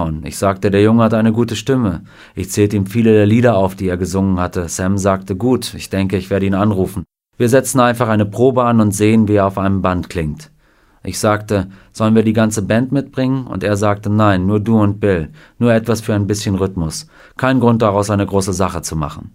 davon. Ich sagte, der Junge hat eine gute Stimme. Ich zählte ihm viele der Lieder auf, die er gesungen hatte. Sam sagte, gut, ich denke, ich werde ihn anrufen. Wir setzen einfach eine Probe an und sehen, wie er auf einem Band klingt. Ich sagte, sollen wir die ganze Band mitbringen? Und er sagte, nein, nur du und Bill. Nur etwas für ein bisschen Rhythmus. Kein Grund daraus, eine große Sache zu machen.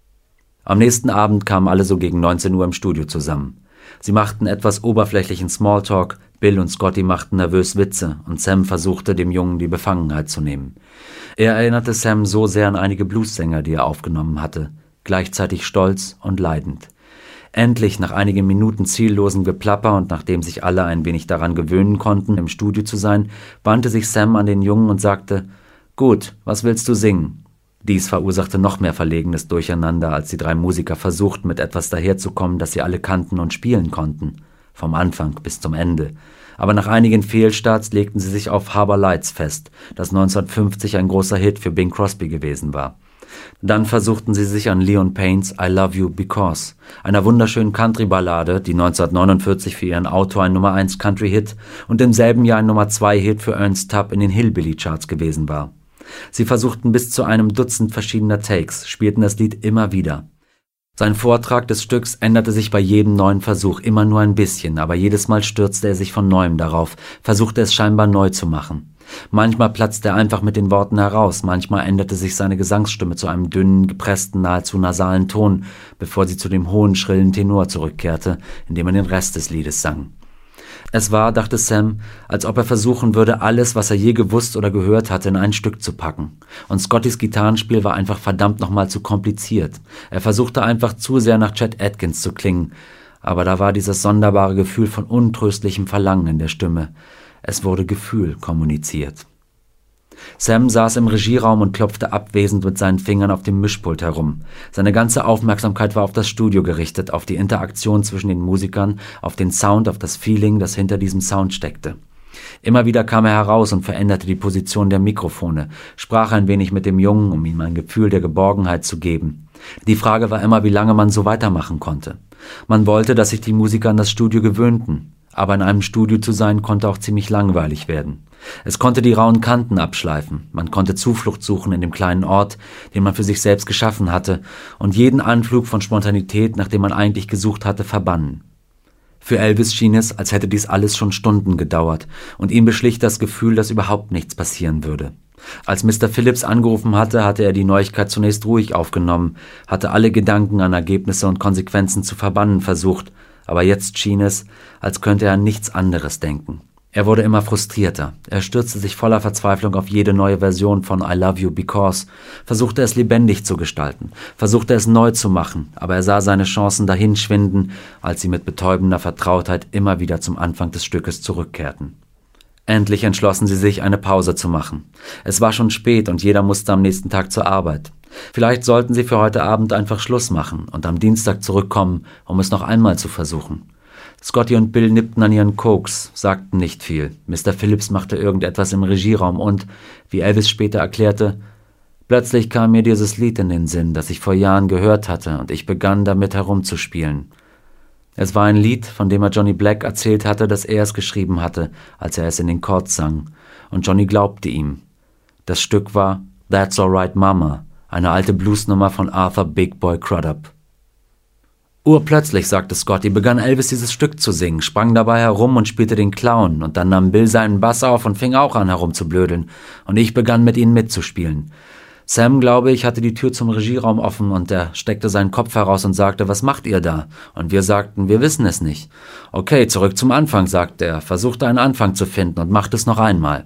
Am nächsten Abend kamen alle so gegen 19 Uhr im Studio zusammen. Sie machten etwas oberflächlichen Smalltalk, Bill und Scotty machten nervös Witze und Sam versuchte, dem Jungen die Befangenheit zu nehmen. Er erinnerte Sam so sehr an einige Bluessänger, die er aufgenommen hatte, gleichzeitig stolz und leidend. Endlich, nach einigen Minuten ziellosem Geplapper und nachdem sich alle ein wenig daran gewöhnen konnten, im Studio zu sein, wandte sich Sam an den Jungen und sagte, »Gut, was willst du singen?« Dies verursachte noch mehr verlegenes Durcheinander, als die drei Musiker versuchten, mit etwas daherzukommen, das sie alle kannten und spielen konnten, vom Anfang bis zum Ende. Aber nach einigen Fehlstarts legten sie sich auf Harbor Lights fest, das 1950 ein großer Hit für Bing Crosby gewesen war. Dann versuchten sie sich an Leon Paynes I Love You Because, einer wunderschönen Country-Ballade, die 1949 für ihren Autor ein Nummer-1-Country-Hit und im selben Jahr ein Nummer-2-Hit für Ernst Tubb in den Hillbilly-Charts gewesen war. Sie versuchten bis zu einem Dutzend verschiedener Takes, spielten das Lied immer wieder. Sein Vortrag des Stücks änderte sich bei jedem neuen Versuch immer nur ein bisschen, aber jedes Mal stürzte er sich von Neuem darauf, versuchte es scheinbar neu zu machen. Manchmal platzte er einfach mit den Worten heraus, manchmal änderte sich seine Gesangsstimme zu einem dünnen, gepressten, nahezu nasalen Ton, bevor sie zu dem hohen, schrillen Tenor zurückkehrte, indem er den Rest des Liedes sang. Es war, dachte Sam, als ob er versuchen würde, alles, was er je gewusst oder gehört hatte, in ein Stück zu packen. Und Scottys Gitarrenspiel war einfach verdammt nochmal zu kompliziert. Er versuchte einfach zu sehr nach Chet Atkins zu klingen, aber da war dieses sonderbare Gefühl von untröstlichem Verlangen in der Stimme. Es wurde Gefühl kommuniziert. Sam saß im Regieraum und klopfte abwesend mit seinen Fingern auf dem Mischpult herum. Seine ganze Aufmerksamkeit war auf das Studio gerichtet, auf die Interaktion zwischen den Musikern, auf den Sound, auf das Feeling, das hinter diesem Sound steckte. Immer wieder kam er heraus und veränderte die Position der Mikrofone, sprach ein wenig mit dem Jungen, um ihm ein Gefühl der Geborgenheit zu geben. Die Frage war immer, wie lange man so weitermachen konnte. Man wollte, dass sich die Musiker an das Studio gewöhnten. Aber in einem Studio zu sein, konnte auch ziemlich langweilig werden. Es konnte die rauen Kanten abschleifen, man konnte Zuflucht suchen in dem kleinen Ort, den man für sich selbst geschaffen hatte, und jeden Anflug von Spontanität, nach dem man eigentlich gesucht hatte, verbannen. Für Elvis schien es, als hätte dies alles schon Stunden gedauert, und ihn beschlich das Gefühl, dass überhaupt nichts passieren würde. Als Mr. Phillips angerufen hatte, hatte er die Neuigkeit zunächst ruhig aufgenommen, hatte alle Gedanken an Ergebnisse und Konsequenzen zu verbannen versucht, aber jetzt schien es, als könnte er an nichts anderes denken. Er wurde immer frustrierter. Er stürzte sich voller Verzweiflung auf jede neue Version von I Love You Because, versuchte es lebendig zu gestalten, versuchte es neu zu machen, aber er sah seine Chancen dahinschwinden, als sie mit betäubender Vertrautheit immer wieder zum Anfang des Stückes zurückkehrten. Endlich entschlossen sie sich, eine Pause zu machen. Es war schon spät und jeder musste am nächsten Tag zur Arbeit. Vielleicht sollten sie für heute Abend einfach Schluss machen und am Dienstag zurückkommen, um es noch einmal zu versuchen. Scotty und Bill nippten an ihren Cokes, sagten nicht viel. Mr. Phillips machte irgendetwas im Regieraum und, wie Elvis später erklärte, plötzlich kam mir dieses Lied in den Sinn, das ich vor Jahren gehört hatte, und ich begann damit herumzuspielen. Es war ein Lied, von dem er Johnny Black erzählt hatte, dass er es geschrieben hatte, als er es in den Chords sang, und Johnny glaubte ihm. Das Stück war That's Alright Mama, eine alte Bluesnummer von Arthur Big Boy Crudup. Urplötzlich, sagte Scotty, begann Elvis dieses Stück zu singen, sprang dabei herum und spielte den Clown, und dann nahm Bill seinen Bass auf und fing auch an herumzublödeln, und ich begann mit ihnen mitzuspielen. Sam, glaube ich, hatte die Tür zum Regieraum offen und er steckte seinen Kopf heraus und sagte, was macht ihr da? Und wir sagten, wir wissen es nicht. Okay, zurück zum Anfang, sagte er, versuchte einen Anfang zu finden und machte es noch einmal.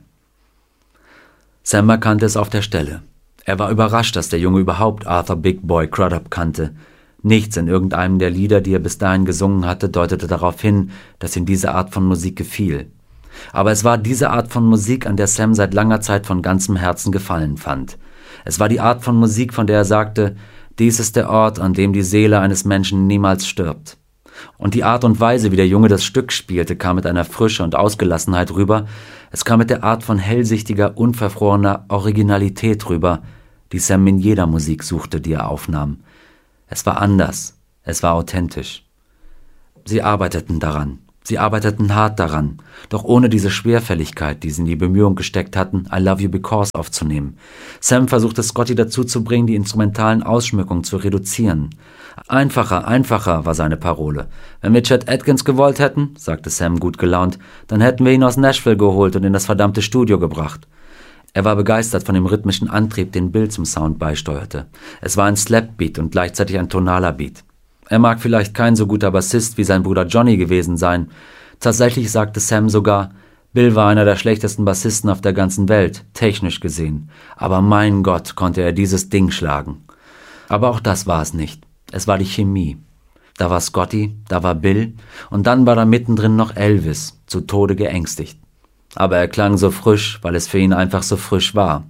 Sam erkannte es auf der Stelle. Er war überrascht, dass der Junge überhaupt Arthur Big Boy Crudup kannte. Nichts in irgendeinem der Lieder, die er bis dahin gesungen hatte, deutete darauf hin, dass ihm diese Art von Musik gefiel. Aber es war diese Art von Musik, an der Sam seit langer Zeit von ganzem Herzen Gefallen fand. Es war die Art von Musik, von der er sagte, dies ist der Ort, an dem die Seele eines Menschen niemals stirbt. Und die Art und Weise, wie der Junge das Stück spielte, kam mit einer Frische und Ausgelassenheit rüber. Es kam mit der Art von hellsichtiger, unverfrorener Originalität rüber, die Sam in jeder Musik suchte, die er aufnahm. Es war anders, es war authentisch. Sie arbeiteten daran. Sie arbeiteten hart daran, doch ohne diese Schwerfälligkeit, die sie in die Bemühung gesteckt hatten, I Love You Because aufzunehmen. Sam versuchte Scotty dazu zu bringen, die instrumentalen Ausschmückungen zu reduzieren. Einfacher, einfacher war seine Parole. Wenn wir Chet Atkins gewollt hätten, sagte Sam gut gelaunt, dann hätten wir ihn aus Nashville geholt und in das verdammte Studio gebracht. Er war begeistert von dem rhythmischen Antrieb, den Bill zum Sound beisteuerte. Es war ein Slap-Beat und gleichzeitig ein tonaler Beat. Er mag vielleicht kein so guter Bassist wie sein Bruder Johnny gewesen sein. Tatsächlich sagte Sam sogar, Bill war einer der schlechtesten Bassisten auf der ganzen Welt, technisch gesehen. Aber mein Gott, konnte er dieses Ding schlagen. Aber auch das war es nicht. Es war die Chemie. Da war Scotty, da war Bill und dann war da mittendrin noch Elvis, zu Tode geängstigt. Aber er klang so frisch, weil es für ihn einfach so frisch war.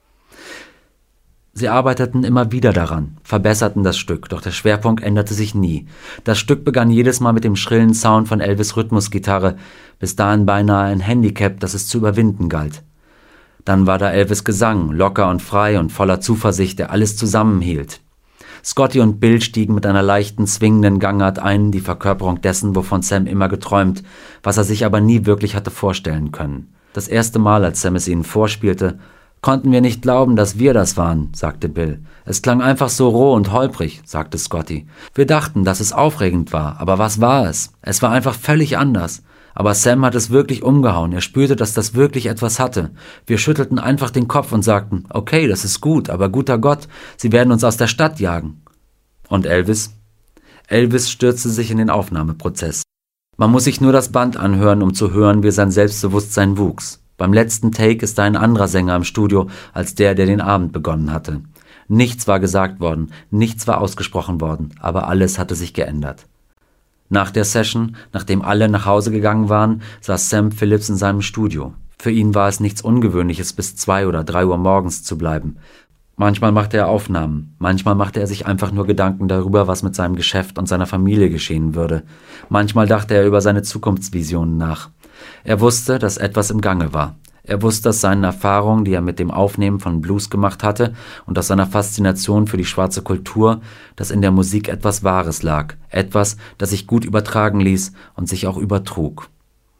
Sie arbeiteten immer wieder daran, verbesserten das Stück, doch der Schwerpunkt änderte sich nie. Das Stück begann jedes Mal mit dem schrillen Sound von Elvis' Rhythmusgitarre, bis dahin beinahe ein Handicap, das es zu überwinden galt. Dann war da Elvis' Gesang, locker und frei und voller Zuversicht, der alles zusammenhielt. Scotty und Bill stiegen mit einer leichten, zwingenden Gangart ein, die Verkörperung dessen, wovon Sam immer geträumt, was er sich aber nie wirklich hatte vorstellen können. Das erste Mal, als Sam es ihnen vorspielte, »Konnten wir nicht glauben, dass wir das waren«, sagte Bill. »Es klang einfach so roh und holprig«, sagte Scotty. »Wir dachten, dass es aufregend war, aber was war es? Es war einfach völlig anders. Aber Sam hat es wirklich umgehauen, er spürte, dass das wirklich etwas hatte. Wir schüttelten einfach den Kopf und sagten, okay, das ist gut, aber guter Gott, sie werden uns aus der Stadt jagen.« Und Elvis? Elvis stürzte sich in den Aufnahmeprozess. Man muss sich nur das Band anhören, um zu hören, wie sein Selbstbewusstsein wuchs. Beim letzten Take ist da ein anderer Sänger im Studio als der den Abend begonnen hatte. Nichts war gesagt worden, nichts war ausgesprochen worden, aber alles hatte sich geändert. Nach der Session, nachdem alle nach Hause gegangen waren, saß Sam Phillips in seinem Studio. Für ihn war es nichts Ungewöhnliches, bis 2 oder 3 Uhr morgens zu bleiben. Manchmal machte er Aufnahmen, manchmal machte er sich einfach nur Gedanken darüber, was mit seinem Geschäft und seiner Familie geschehen würde. Manchmal dachte er über seine Zukunftsvisionen nach. Er wusste, dass etwas im Gange war. Er wusste aus seinen Erfahrungen, die er mit dem Aufnehmen von Blues gemacht hatte und aus seiner Faszination für die schwarze Kultur, dass in der Musik etwas Wahres lag, etwas, das sich gut übertragen ließ und sich auch übertrug.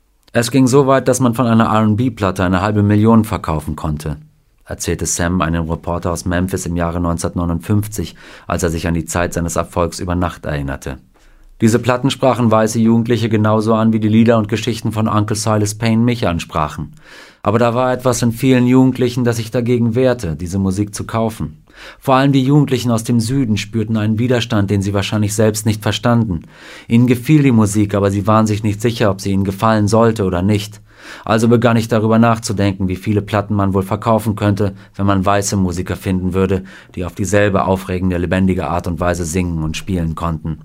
Es ging so weit, dass man von einer R&B-Platte eine $500.000 verkaufen konnte, erzählte Sam einem Reporter aus Memphis im Jahre 1959, als er sich an die Zeit seines Erfolgs über Nacht erinnerte. Diese Platten sprachen weiße Jugendliche genauso an, wie die Lieder und Geschichten von Uncle Silas Payne mich ansprachen. Aber da war etwas in vielen Jugendlichen, das sich dagegen wehrte, diese Musik zu kaufen. Vor allem die Jugendlichen aus dem Süden spürten einen Widerstand, den sie wahrscheinlich selbst nicht verstanden. Ihnen gefiel die Musik, aber sie waren sich nicht sicher, ob sie ihnen gefallen sollte oder nicht. Also begann ich darüber nachzudenken, wie viele Platten man wohl verkaufen könnte, wenn man weiße Musiker finden würde, die auf dieselbe aufregende, lebendige Art und Weise singen und spielen konnten.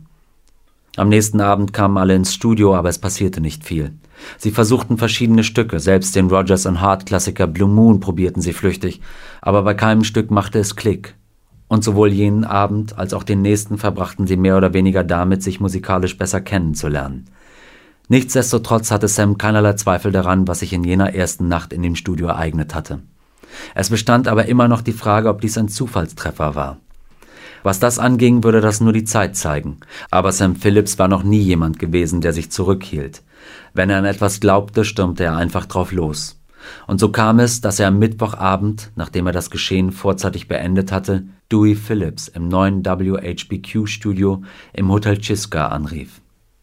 Am nächsten Abend kamen alle ins Studio, aber es passierte nicht viel. Sie versuchten verschiedene Stücke, selbst den Rodgers & Hart-Klassiker Blue Moon probierten sie flüchtig, aber bei keinem Stück machte es Klick. Und sowohl jenen Abend als auch den nächsten verbrachten sie mehr oder weniger damit, sich musikalisch besser kennenzulernen. Nichtsdestotrotz hatte Sam keinerlei Zweifel daran, was sich in jener ersten Nacht in dem Studio ereignet hatte. Es bestand aber immer noch die Frage, ob dies ein Zufallstreffer war. Was das anging, würde das nur die Zeit zeigen. Aber Sam Phillips war noch nie jemand gewesen, der sich zurückhielt. Wenn er an etwas glaubte, stürmte er einfach drauf los. Und so kam es, dass er am Mittwochabend, nachdem er das Geschehen vorzeitig beendet hatte, Dewey Phillips im neuen WHBQ-Studio im Hotel Chisca anrief.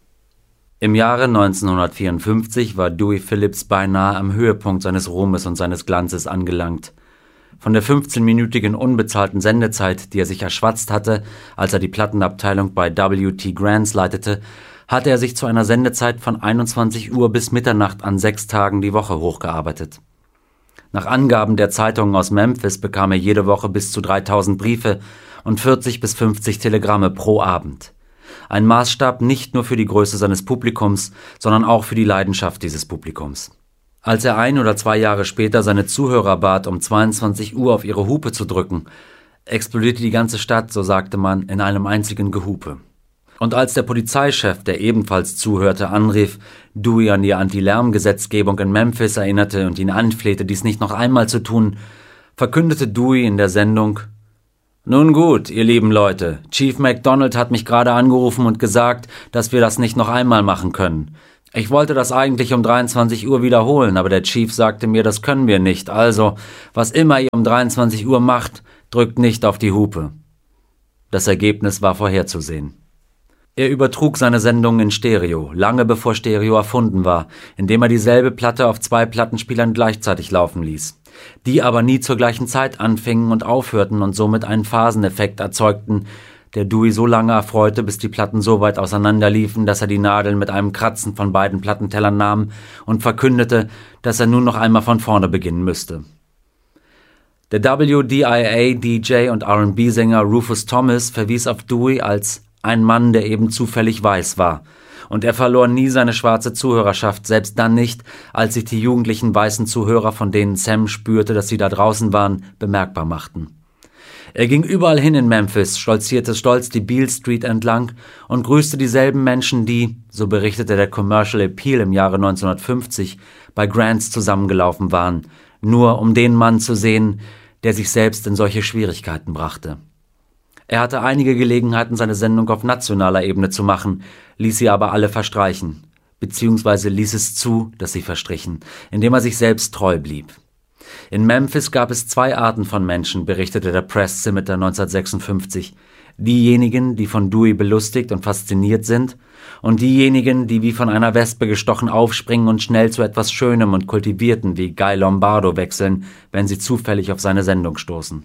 Im Jahre 1954 war Dewey Phillips beinahe am Höhepunkt seines Ruhmes und seines Glanzes angelangt. Von der 15-minütigen unbezahlten Sendezeit, die er sich erschwatzt hatte, als er die Plattenabteilung bei W.T. Grants leitete, hatte er sich zu einer Sendezeit von 21 Uhr bis Mitternacht an 6 Tagen die Woche hochgearbeitet. Nach Angaben der Zeitungen aus Memphis bekam er jede Woche bis zu 3000 Briefe und 40 bis 50 Telegramme pro Abend. Ein Maßstab nicht nur für die Größe seines Publikums, sondern auch für die Leidenschaft dieses Publikums. Als er 1 oder 2 Jahre später seine Zuhörer bat, um 22 Uhr auf ihre Hupe zu drücken, explodierte die ganze Stadt, so sagte man, in einem einzigen Gehupe. Und als der Polizeichef, der ebenfalls zuhörte, anrief, Dewey an die Anti-Lärm-Gesetzgebung in Memphis erinnerte und ihn anflehte, dies nicht noch einmal zu tun, verkündete Dewey in der Sendung: »Nun gut, ihr lieben Leute, Chief McDonald hat mich gerade angerufen und gesagt, dass wir das nicht noch einmal machen können. Ich wollte das eigentlich um 23 Uhr wiederholen, aber der Chief sagte mir, das können wir nicht. Also, was immer ihr um 23 Uhr macht, drückt nicht auf die Hupe. Das Ergebnis war vorherzusehen. Er übertrug seine Sendung in Stereo, lange bevor Stereo erfunden war, indem er dieselbe Platte auf 2 Plattenspielern gleichzeitig laufen ließ, die aber nie zur gleichen Zeit anfingen und aufhörten und somit einen Phaseneffekt erzeugten, der Dewey so lange erfreute, bis die Platten so weit auseinanderliefen, dass er die Nadeln mit einem Kratzen von beiden Plattentellern nahm und verkündete, dass er nun noch einmal von vorne beginnen müsste. Der WDIA-DJ und R&B-Sänger Rufus Thomas verwies auf Dewey als ein Mann, der eben zufällig weiß war. Und er verlor nie seine schwarze Zuhörerschaft, selbst dann nicht, als sich die jugendlichen weißen Zuhörer, von denen Sam spürte, dass sie da draußen waren, bemerkbar machten. Er ging überall hin in Memphis, stolzierte stolz die Beale Street entlang und grüßte dieselben Menschen, die, so berichtete der Commercial Appeal im Jahre 1950, bei Grants zusammengelaufen waren, nur um den Mann zu sehen, der sich selbst in solche Schwierigkeiten brachte. Er hatte einige Gelegenheiten, seine Sendung auf nationaler Ebene zu machen, ließ sie aber alle verstreichen, beziehungsweise ließ es zu, dass sie verstrichen, indem er sich selbst treu blieb. In Memphis gab es 2 Arten von Menschen, berichtete der Press Scimitar 1956. Diejenigen, die von Dewey belustigt und fasziniert sind, und diejenigen, die wie von einer Wespe gestochen aufspringen und schnell zu etwas Schönem und Kultivierten wie Guy Lombardo wechseln, wenn sie zufällig auf seine Sendung stoßen.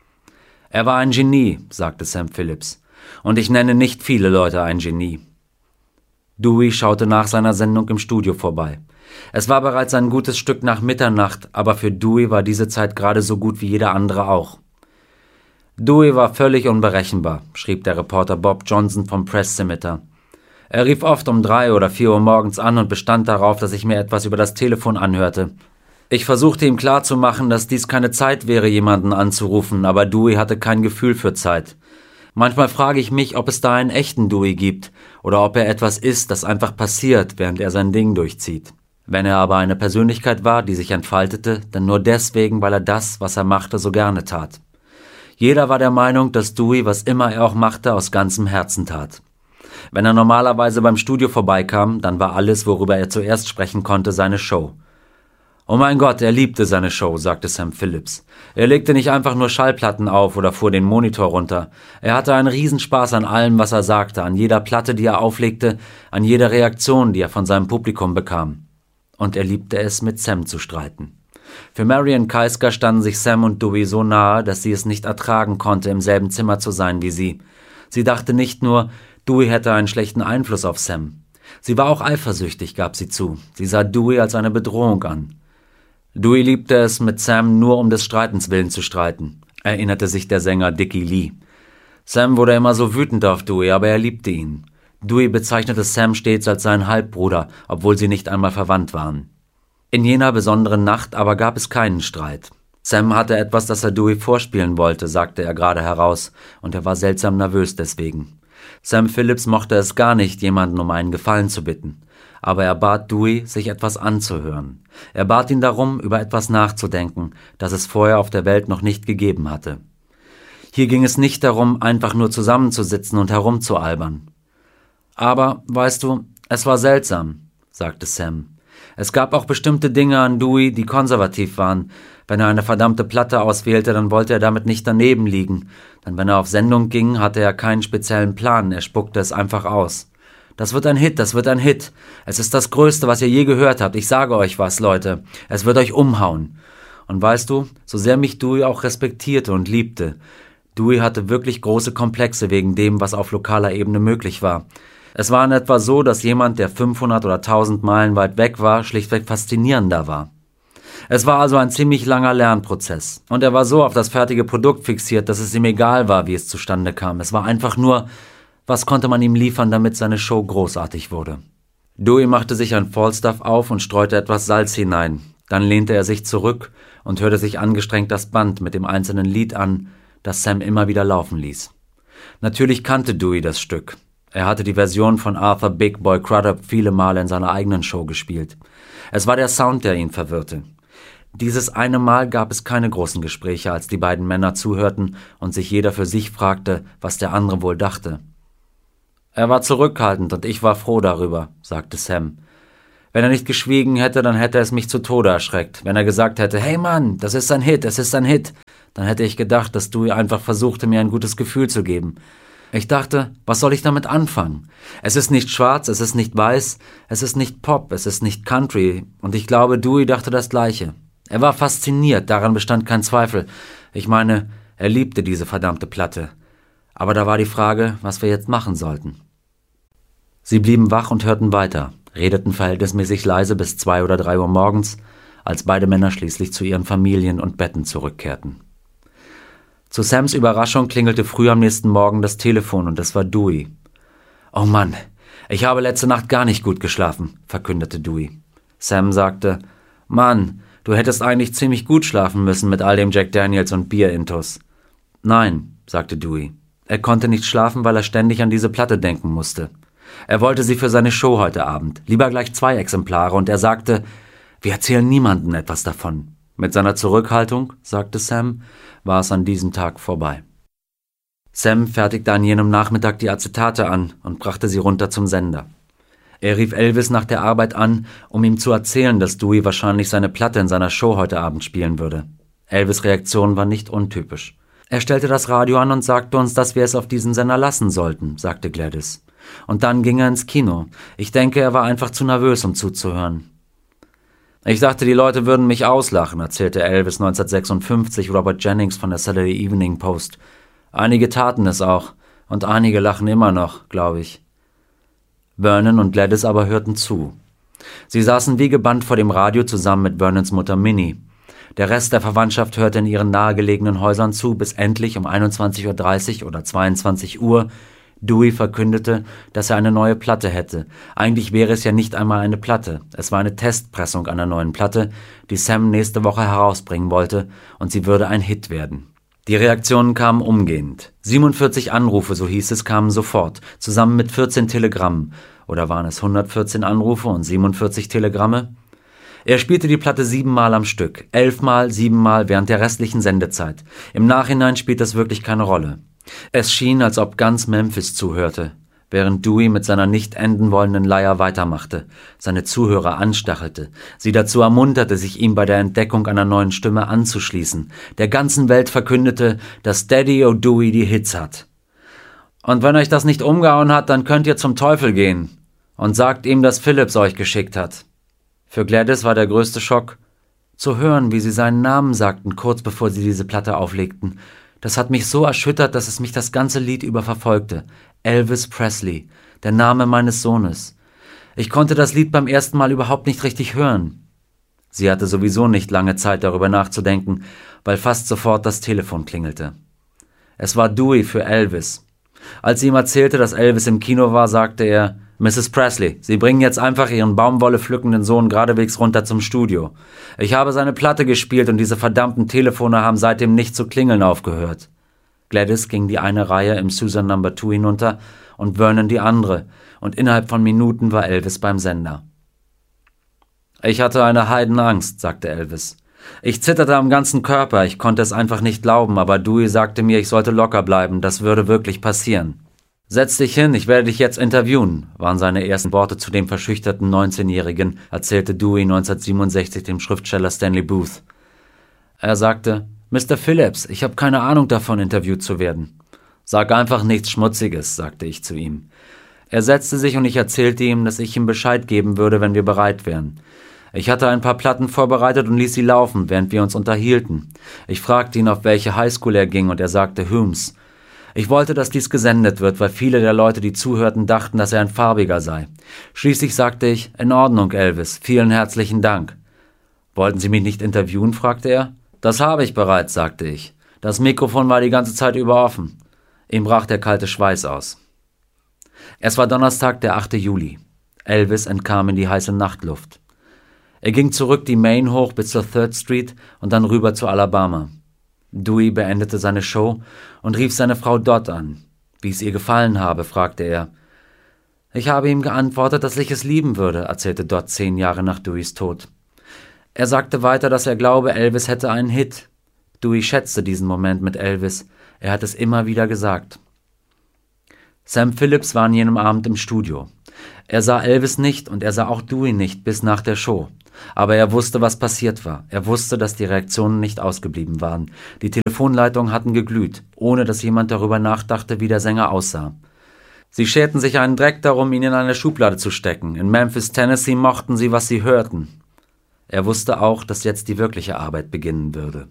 Er war ein Genie, sagte Sam Phillips, und ich nenne nicht viele Leute ein Genie. Dewey schaute nach seiner Sendung im Studio vorbei. Es war bereits ein gutes Stück nach Mitternacht, aber für Dewey war diese Zeit gerade so gut wie jeder andere auch. Dewey war völlig unberechenbar, schrieb der Reporter Bob Johnson vom Press Scimitar. Er rief oft um 3 oder 4 Uhr morgens an und bestand darauf, dass ich mir etwas über das Telefon anhörte. Ich versuchte ihm klarzumachen, dass dies keine Zeit wäre, jemanden anzurufen, aber Dewey hatte kein Gefühl für Zeit. Manchmal frage ich mich, ob es da einen echten Dewey gibt oder ob er etwas ist, das einfach passiert, während er sein Ding durchzieht. Wenn er aber eine Persönlichkeit war, die sich entfaltete, dann nur deswegen, weil er das, was er machte, so gerne tat. Jeder war der Meinung, dass Dewey, was immer er auch machte, aus ganzem Herzen tat. Wenn er normalerweise beim Studio vorbeikam, dann war alles, worüber er zuerst sprechen konnte, seine Show. Oh mein Gott, er liebte seine Show, sagte Sam Phillips. Er legte nicht einfach nur Schallplatten auf oder fuhr den Monitor runter. Er hatte einen Riesenspaß an allem, was er sagte, an jeder Platte, die er auflegte, an jeder Reaktion, die er von seinem Publikum bekam. Und er liebte es, mit Sam zu streiten. Für Marion Keisker standen sich Sam und Dewey so nahe, dass sie es nicht ertragen konnte, im selben Zimmer zu sein wie sie. Sie dachte nicht nur, Dewey hätte einen schlechten Einfluss auf Sam. Sie war auch eifersüchtig, gab sie zu. Sie sah Dewey als eine Bedrohung an. Dewey liebte es, mit Sam nur um des Streitens willen zu streiten, erinnerte sich der Sänger Dickie Lee. Sam wurde immer so wütend auf Dewey, aber er liebte ihn. Dewey bezeichnete Sam stets als seinen Halbbruder, obwohl sie nicht einmal verwandt waren. In jener besonderen Nacht aber gab es keinen Streit. Sam hatte etwas, das er Dewey vorspielen wollte, sagte er gerade heraus, und er war seltsam nervös deswegen. Sam Phillips mochte es gar nicht, jemanden um einen Gefallen zu bitten. Aber er bat Dewey, sich etwas anzuhören. Er bat ihn darum, über etwas nachzudenken, das es vorher auf der Welt noch nicht gegeben hatte. Hier ging es nicht darum, einfach nur zusammenzusitzen und herumzualbern. Aber, weißt du, es war seltsam, sagte Sam. Es gab auch bestimmte Dinge an Dewey, die konservativ waren. Wenn er eine verdammte Platte auswählte, dann wollte er damit nicht daneben liegen. Denn wenn er auf Sendung ging, hatte er keinen speziellen Plan, er spuckte es einfach aus. Das wird ein Hit, das wird ein Hit. Es ist das Größte, was ihr je gehört habt. Ich sage euch was, Leute. Es wird euch umhauen. Und weißt du, so sehr mich Dewey auch respektierte und liebte, Dewey hatte wirklich große Komplexe wegen dem, was auf lokaler Ebene möglich war. Es war in etwa so, dass jemand, der 500 oder 1000 Meilen weit weg war, schlichtweg faszinierender war. Es war also ein ziemlich langer Lernprozess. Und er war so auf das fertige Produkt fixiert, dass es ihm egal war, wie es zustande kam. Es war einfach nur, was konnte man ihm liefern, damit seine Show großartig wurde. Dewey machte sich ein Falstaff auf und streute etwas Salz hinein. Dann lehnte er sich zurück und hörte sich angestrengt das Band mit dem einzelnen Lied an, das Sam immer wieder laufen ließ. Natürlich kannte Dewey das Stück. Er hatte die Version von Arthur Big Boy Crudup viele Male in seiner eigenen Show gespielt. Es war der Sound, der ihn verwirrte. Dieses eine Mal gab es keine großen Gespräche, als die beiden Männer zuhörten und sich jeder für sich fragte, was der andere wohl dachte. Er war zurückhaltend und ich war froh darüber, sagte Sam. Wenn er nicht geschwiegen hätte, dann hätte es mich zu Tode erschreckt. Wenn er gesagt hätte, hey Mann, das ist ein Hit, es ist ein Hit, dann hätte ich gedacht, dass Dewey einfach versuchte, mir ein gutes Gefühl zu geben. Ich dachte, was soll ich damit anfangen? Es ist nicht schwarz, es ist nicht weiß, es ist nicht Pop, es ist nicht Country. Und ich glaube, Dewey dachte das Gleiche. Er war fasziniert, daran bestand kein Zweifel. Ich meine, er liebte diese verdammte Platte. Aber da war die Frage, was wir jetzt machen sollten. Sie blieben wach und hörten weiter, redeten verhältnismäßig leise bis 2 oder 3 Uhr morgens, als beide Männer schließlich zu ihren Familien und Betten zurückkehrten. Zu Sams Überraschung klingelte früh am nächsten Morgen das Telefon und es war Dewey. »Oh Mann, ich habe letzte Nacht gar nicht gut geschlafen«, verkündete Dewey. Sam sagte, »Mann, du hättest eigentlich ziemlich gut schlafen müssen mit all dem Jack Daniels und Bier-Intus.« »Nein«, sagte Dewey. Er konnte nicht schlafen, weil er ständig an diese Platte denken musste. Er wollte sie für seine Show heute Abend, lieber gleich 2 Exemplare, und er sagte, »Wir erzählen niemandem etwas davon.« Mit seiner Zurückhaltung, sagte Sam, war es an diesem Tag vorbei. Sam fertigte an jenem Nachmittag die Acetate an und brachte sie runter zum Sender. Er rief Elvis nach der Arbeit an, um ihm zu erzählen, dass Dewey wahrscheinlich seine Platte in seiner Show heute Abend spielen würde. Elvis' Reaktion war nicht untypisch. Er stellte das Radio an und sagte uns, dass wir es auf diesen Sender lassen sollten, sagte Gladys. Und dann ging er ins Kino. Ich denke, er war einfach zu nervös, um zuzuhören. Ich dachte, die Leute würden mich auslachen, erzählte Elvis 1956 Robert Jennings von der Saturday Evening Post. Einige taten es auch, und einige lachen immer noch, glaube ich. Vernon und Gladys aber hörten zu. Sie saßen wie gebannt vor dem Radio zusammen mit Vernons Mutter Minnie. Der Rest der Verwandtschaft hörte in ihren nahegelegenen Häusern zu, bis endlich um 21:30 Uhr oder 22 Uhr Dewey verkündete, dass er eine neue Platte hätte. Eigentlich wäre es ja nicht einmal eine Platte. Es war eine Testpressung einer neuen Platte, die Sam nächste Woche herausbringen wollte, und sie würde ein Hit werden. Die Reaktionen kamen umgehend. 47 Anrufe, so hieß es, kamen sofort, zusammen mit 14 Telegrammen. Oder waren es 114 Anrufe und 47 Telegramme? Er spielte die Platte 7-mal am Stück, 11-mal, 7-mal während der restlichen Sendezeit. Im Nachhinein spielt das wirklich keine Rolle. Es schien, als ob ganz Memphis zuhörte, während Dewey mit seiner nicht enden wollenden Leier weitermachte, seine Zuhörer anstachelte, sie dazu ermunterte, sich ihm bei der Entdeckung einer neuen Stimme anzuschließen, der ganzen Welt verkündete, dass Daddy O'Dewey die Hits hat. Und wenn euch das nicht umgehauen hat, dann könnt ihr zum Teufel gehen und sagt ihm, dass Phillips euch geschickt hat. Für Gladys war der größte Schock, zu hören, wie sie seinen Namen sagten, kurz bevor sie diese Platte auflegten. Das hat mich so erschüttert, dass es mich das ganze Lied über verfolgte. Elvis Presley, der Name meines Sohnes. Ich konnte das Lied beim ersten Mal überhaupt nicht richtig hören. Sie hatte sowieso nicht lange Zeit, darüber nachzudenken, weil fast sofort das Telefon klingelte. Es war Dewey für Elvis. Als sie ihm erzählte, dass Elvis im Kino war, sagte er, »Mrs. Presley, Sie bringen jetzt einfach Ihren Baumwolle pflückenden Sohn geradewegs runter zum Studio. Ich habe seine Platte gespielt und diese verdammten Telefone haben seitdem nicht zu klingeln aufgehört.« Gladys ging die eine Reihe im Susan No. 2 hinunter und Vernon die andere, und innerhalb von Minuten war Elvis beim Sender. »Ich hatte eine Heidenangst«, sagte Elvis. »Ich zitterte am ganzen Körper, ich konnte es einfach nicht glauben, aber Dewey sagte mir, ich sollte locker bleiben, das würde wirklich passieren.« »Setz dich hin, ich werde dich jetzt interviewen«, waren seine ersten Worte zu dem verschüchterten 19-Jährigen, erzählte Dewey 1967 dem Schriftsteller Stanley Booth. Er sagte, »Mr. Phillips, ich habe keine Ahnung davon, interviewt zu werden.« »Sag einfach nichts Schmutziges«, sagte ich zu ihm. Er setzte sich und ich erzählte ihm, dass ich ihm Bescheid geben würde, wenn wir bereit wären. Ich hatte ein paar Platten vorbereitet und ließ sie laufen, während wir uns unterhielten. Ich fragte ihn, auf welche Highschool er ging, und er sagte Humes. Ich wollte, dass dies gesendet wird, weil viele der Leute, die zuhörten, dachten, dass er ein Farbiger sei. Schließlich sagte ich, »In Ordnung, Elvis, vielen herzlichen Dank.« »Wollten Sie mich nicht interviewen?« fragte er. »Das habe ich bereits«, sagte ich. Das Mikrofon war die ganze Zeit über offen. Ihm brach der kalte Schweiß aus. Es war Donnerstag, der 8. Juli. Elvis entkam in die heiße Nachtluft. Er ging zurück die Main hoch bis zur 3rd Street und dann rüber zu Alabama. Dewey beendete seine Show und rief seine Frau Dot an. Wie es ihr gefallen habe, fragte er. Ich habe ihm geantwortet, dass ich es lieben würde, erzählte Dot 10 Jahre nach Deweys Tod. Er sagte weiter, dass er glaube, Elvis hätte einen Hit. Dewey schätzte diesen Moment mit Elvis. Er hat es immer wieder gesagt. Sam Phillips war an jenem Abend im Studio. Er sah Elvis nicht und er sah auch Dewey nicht bis nach der Show. Aber er wusste, was passiert war. Er wusste, dass die Reaktionen nicht ausgeblieben waren. Die Telefonleitungen hatten geglüht, ohne dass jemand darüber nachdachte, wie der Sänger aussah. Sie scherten sich einen Dreck darum, ihn in eine Schublade zu stecken. In Memphis, Tennessee mochten sie, was sie hörten. Er wusste auch, dass jetzt die wirkliche Arbeit beginnen würde.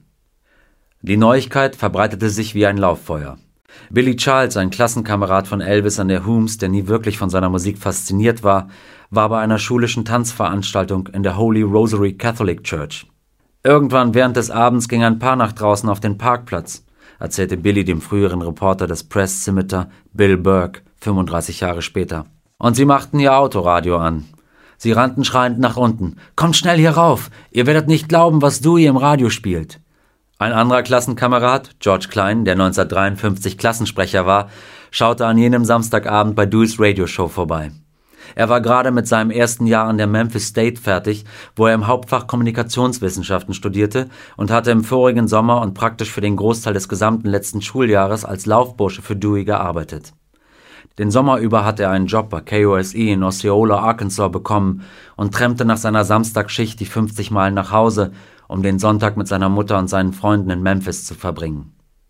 Die Neuigkeit verbreitete sich wie ein Lauffeuer. Billy Childs, ein Klassenkamerad von Elvis an der Humes, der nie wirklich von seiner Musik fasziniert war bei einer schulischen Tanzveranstaltung in der Holy Rosary Catholic Church. Irgendwann während des Abends ging ein Paar nach draußen auf den Parkplatz, erzählte Billy dem früheren Reporter des Press Scimitar, Bill Burke, 35 Jahre später. Und sie machten ihr Autoradio an. Sie rannten schreiend nach unten. »Kommt schnell hier rauf! Ihr werdet nicht glauben, was Dewey im Radio spielt!« Ein anderer Klassenkamerad, George Klein, der 1953 Klassensprecher war, schaute an jenem Samstagabend bei Deweys Radioshow vorbei. Er war gerade mit seinem ersten Jahr an der Memphis State fertig, wo er im Hauptfach Kommunikationswissenschaften studierte und hatte im vorigen Sommer und praktisch für den Großteil des gesamten letzten Schuljahres als Laufbursche für Dewey gearbeitet. Den Sommer über hatte er einen Job bei KOSE in Osceola, Arkansas bekommen und träumte nach seiner Samstagsschicht die 50 Meilen nach Hause, um den Sonntag mit seiner Mutter und seinen Freunden in Memphis zu verbringen.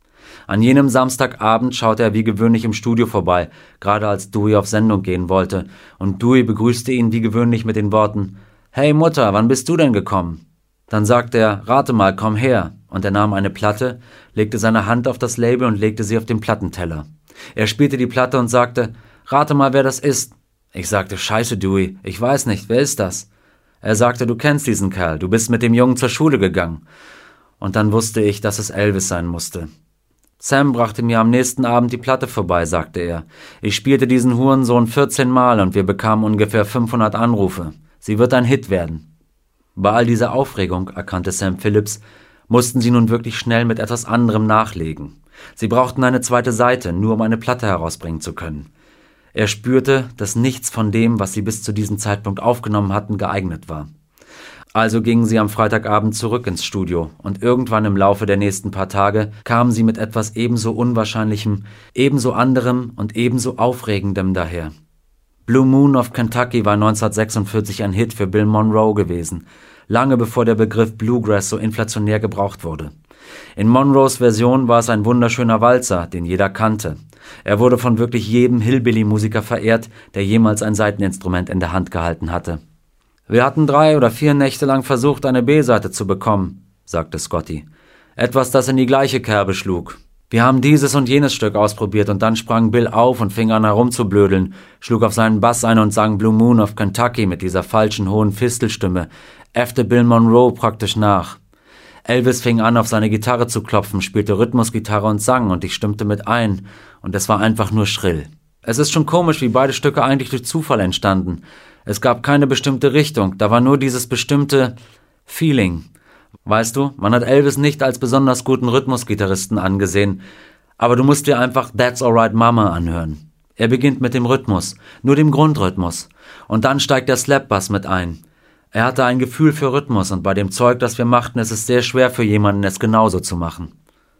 An jenem Samstagabend schaute er wie gewöhnlich im Studio vorbei, gerade als Dewey auf Sendung gehen wollte, und Dewey begrüßte ihn wie gewöhnlich mit den Worten: »Hey Mutter, wann bist du denn gekommen?« Dann sagte er: »Rate mal, komm her«, und er nahm eine Platte, legte seine Hand auf das Label und legte sie auf den Plattenteller. Er spielte die Platte und sagte: »Rate mal, wer das ist.« Ich sagte: »Scheiße, Dewey, ich weiß nicht, wer ist das?« Er sagte: »Du kennst diesen Kerl, du bist mit dem Jungen zur Schule gegangen.« Und dann wusste ich, dass es Elvis sein musste. »Sam brachte mir am nächsten Abend die Platte vorbei«, sagte er. »Ich spielte diesen Hurensohn 14 Mal und wir bekamen ungefähr 500 Anrufe. Sie wird ein Hit werden.« Bei all dieser Aufregung, erkannte Sam Phillips, mussten sie nun wirklich schnell mit etwas anderem nachlegen. Sie brauchten eine zweite Seite, nur um eine Platte herausbringen zu können. Er spürte, dass nichts von dem, was sie bis zu diesem Zeitpunkt aufgenommen hatten, geeignet war. Also gingen sie am Freitagabend zurück ins Studio und irgendwann im Laufe der nächsten paar Tage kamen sie mit etwas ebenso Unwahrscheinlichem, ebenso anderem und ebenso Aufregendem daher. Blue Moon of Kentucky war 1946 ein Hit für Bill Monroe gewesen, lange bevor der Begriff Bluegrass so inflationär gebraucht wurde. In Monroes Version war es ein wunderschöner Walzer, den jeder kannte. Er wurde von wirklich jedem Hillbilly-Musiker verehrt, der jemals ein Saiteninstrument in der Hand gehalten hatte. »Wir hatten 3 oder 4 Nächte lang versucht, eine B-Seite zu bekommen«, sagte Scotty. »Etwas, das in die gleiche Kerbe schlug. Wir haben dieses und jenes Stück ausprobiert und dann sprang Bill auf und fing an herumzublödeln, schlug auf seinen Bass ein und sang Blue Moon of Kentucky mit dieser falschen hohen Fistelstimme, äffte Bill Monroe praktisch nach. Elvis fing an, auf seine Gitarre zu klopfen, spielte Rhythmusgitarre und sang und ich stimmte mit ein und es war einfach nur schrill. Es ist schon komisch, wie beide Stücke eigentlich durch Zufall entstanden. Es gab keine bestimmte Richtung, da war nur dieses bestimmte Feeling. Weißt du, man hat Elvis nicht als besonders guten Rhythmusgitarristen angesehen, aber du musst dir einfach That's Alright Mama anhören. Er beginnt mit dem Rhythmus, nur dem Grundrhythmus, und dann steigt der Slapbass mit ein. Er hatte ein Gefühl für Rhythmus und bei dem Zeug, das wir machten, ist es sehr schwer für jemanden, es genauso zu machen.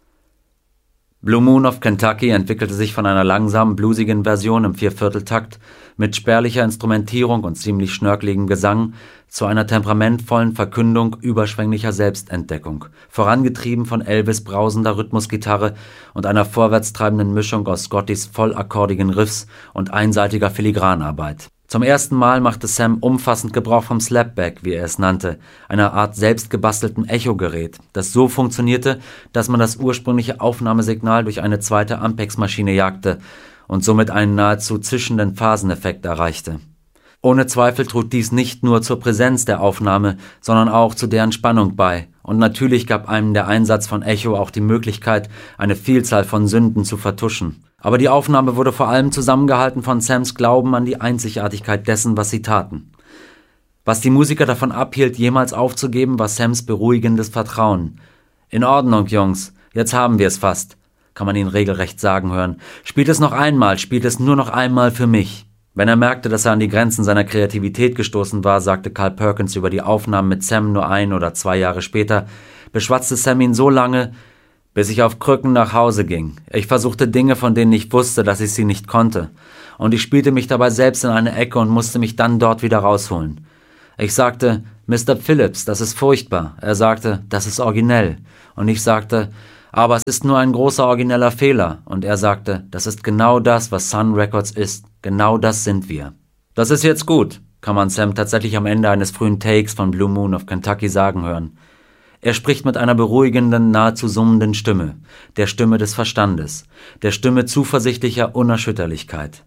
Blue Moon of Kentucky entwickelte sich von einer langsamen, bluesigen Version im 4/4-Takt mit spärlicher Instrumentierung und ziemlich schnörkeligem Gesang zu einer temperamentvollen Verkündung überschwänglicher Selbstentdeckung, vorangetrieben von Elvis' brausender Rhythmusgitarre und einer vorwärtstreibenden Mischung aus Scottys vollakkordigen Riffs und einseitiger Filigranarbeit. Zum ersten Mal machte Sam umfassend Gebrauch vom Slapback, wie er es nannte, einer Art selbstgebastelten Echogerät, das so funktionierte, dass man das ursprüngliche Aufnahmesignal durch eine zweite Ampex-Maschine jagte und somit einen nahezu zischenden Phaseneffekt erreichte. Ohne Zweifel trug dies nicht nur zur Präsenz der Aufnahme, sondern auch zu deren Spannung bei, und natürlich gab einem der Einsatz von Echo auch die Möglichkeit, eine Vielzahl von Sünden zu vertuschen. Aber die Aufnahme wurde vor allem zusammengehalten von Sams Glauben an die Einzigartigkeit dessen, was sie taten. Was die Musiker davon abhielt, jemals aufzugeben, war Sams beruhigendes Vertrauen. »In Ordnung, Jungs, jetzt haben wir es fast«, kann man ihn regelrecht sagen hören. »Spielt es noch einmal, spielt es nur noch einmal für mich.« Wenn er merkte, dass er an die Grenzen seiner Kreativität gestoßen war, sagte Carl Perkins über die Aufnahmen mit Sam nur 1 oder 2 Jahre später, beschwatzte Sam ihn so lange, bis ich auf Krücken nach Hause ging. Ich versuchte Dinge, von denen ich wusste, dass ich sie nicht konnte. Und ich spielte mich dabei selbst in eine Ecke und musste mich dann dort wieder rausholen. Ich sagte, Mr. Phillips, das ist furchtbar. Er sagte, das ist originell. Und ich sagte, aber es ist nur ein großer origineller Fehler. Und er sagte, das ist genau das, was Sun Records ist. Genau das sind wir. Das ist jetzt gut, kann man Sam tatsächlich am Ende eines frühen Takes von Blue Moon of Kentucky sagen hören. Er spricht mit einer beruhigenden, nahezu summenden Stimme, der Stimme des Verstandes, der Stimme zuversichtlicher Unerschütterlichkeit.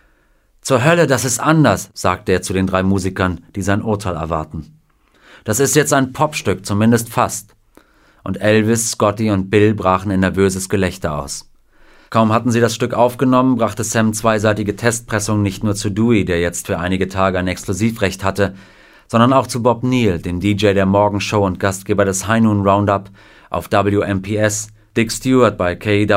»Zur Hölle, das ist anders«, sagte er zu den 3 Musikern, die sein Urteil erwarten. »Das ist jetzt ein Popstück, zumindest fast.« Und Elvis, Scotty und Bill brachen in nervöses Gelächter aus. Kaum hatten sie das Stück aufgenommen, brachte Sam zweiseitige Testpressungen nicht nur zu Dewey, der jetzt für einige Tage ein Exklusivrecht hatte, sondern auch zu Bob Neal, dem DJ der Morgenshow und Gastgeber des High Noon Roundup auf WMPS, Dick Stewart bei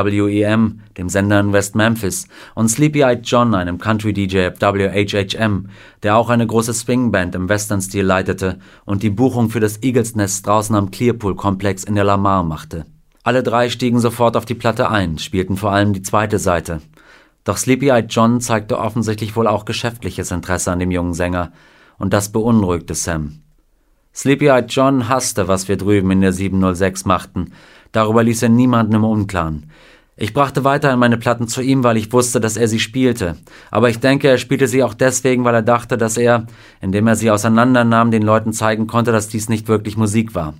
KWEM, dem Sender in West Memphis, und Sleepy-Eyed John, einem Country-DJ auf WHHM, der auch eine große Swingband im Western-Stil leitete und die Buchung für das Eagles Nest draußen am Clearpool-Komplex in der Lamar machte. Alle 3 stiegen sofort auf die Platte ein, spielten vor allem die zweite Seite. Doch Sleepy-Eyed John zeigte offensichtlich wohl auch geschäftliches Interesse an dem jungen Sänger, und das beunruhigte Sam. Sleepy-Eyed John hasste, was wir drüben in der 706 machten. Darüber ließ er niemanden im Unklaren. Ich brachte weiterhin meine Platten zu ihm, weil ich wusste, dass er sie spielte. Aber ich denke, er spielte sie auch deswegen, weil er dachte, dass er, indem er sie auseinandernahm, den Leuten zeigen konnte, dass dies nicht wirklich Musik war.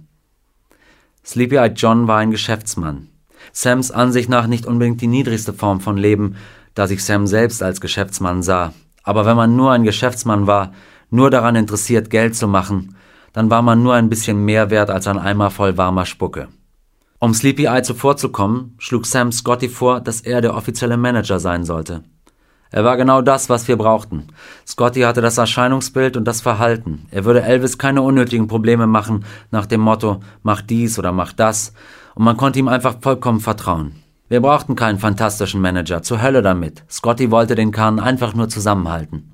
Sleepy-Eyed John war ein Geschäftsmann. Sams Ansicht nach nicht unbedingt die niedrigste Form von Leben, da sich Sam selbst als Geschäftsmann sah. Aber wenn man nur ein Geschäftsmann war, nur daran interessiert, Geld zu machen, dann war man nur ein bisschen mehr wert als ein Eimer voll warmer Spucke. Um Sleepy-Eye zuvorzukommen, schlug Sam Scotty vor, dass er der offizielle Manager sein sollte. Er war genau das, was wir brauchten. Scotty hatte das Erscheinungsbild und das Verhalten. Er würde Elvis keine unnötigen Probleme machen, nach dem Motto, mach dies oder mach das, und man konnte ihm einfach vollkommen vertrauen. Wir brauchten keinen fantastischen Manager, zur Hölle damit. Scotty wollte den Kahn einfach nur zusammenhalten.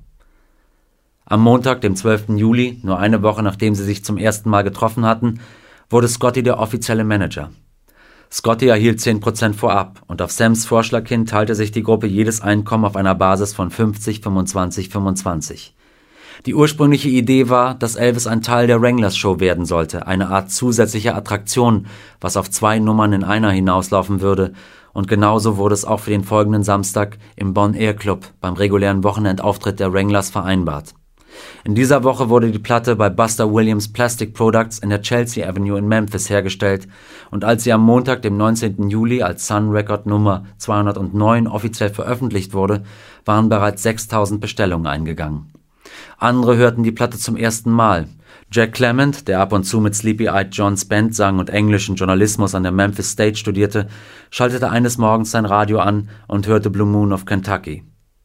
Am Montag, dem 12. Juli, nur eine Woche nachdem sie sich zum ersten Mal getroffen hatten, wurde Scotty der offizielle Manager. Scotty erhielt 10% vorab und auf Sams Vorschlag hin teilte sich die Gruppe jedes Einkommen auf einer Basis von 50, 25, 25. Die ursprüngliche Idee war, dass Elvis ein Teil der Wranglers Show werden sollte, eine Art zusätzliche Attraktion, was auf 2 Nummern in einer hinauslaufen würde, und genauso wurde es auch für den folgenden Samstag im Bon Air Club beim regulären Wochenendauftritt der Wranglers vereinbart. In dieser Woche wurde die Platte bei Buster Williams Plastic Products in der Chelsea Avenue in Memphis hergestellt und als sie am Montag, dem 19. Juli als Sun Record Nummer 209 offiziell veröffentlicht wurde, waren bereits 6.000 Bestellungen eingegangen. Andere hörten die Platte zum ersten Mal. Jack Clement, der ab und zu mit Sleepy-Eyed Johns Band sang und englischen Journalismus an der Memphis State studierte, schaltete eines Morgens sein Radio an und hörte Blue Moon of Kentucky.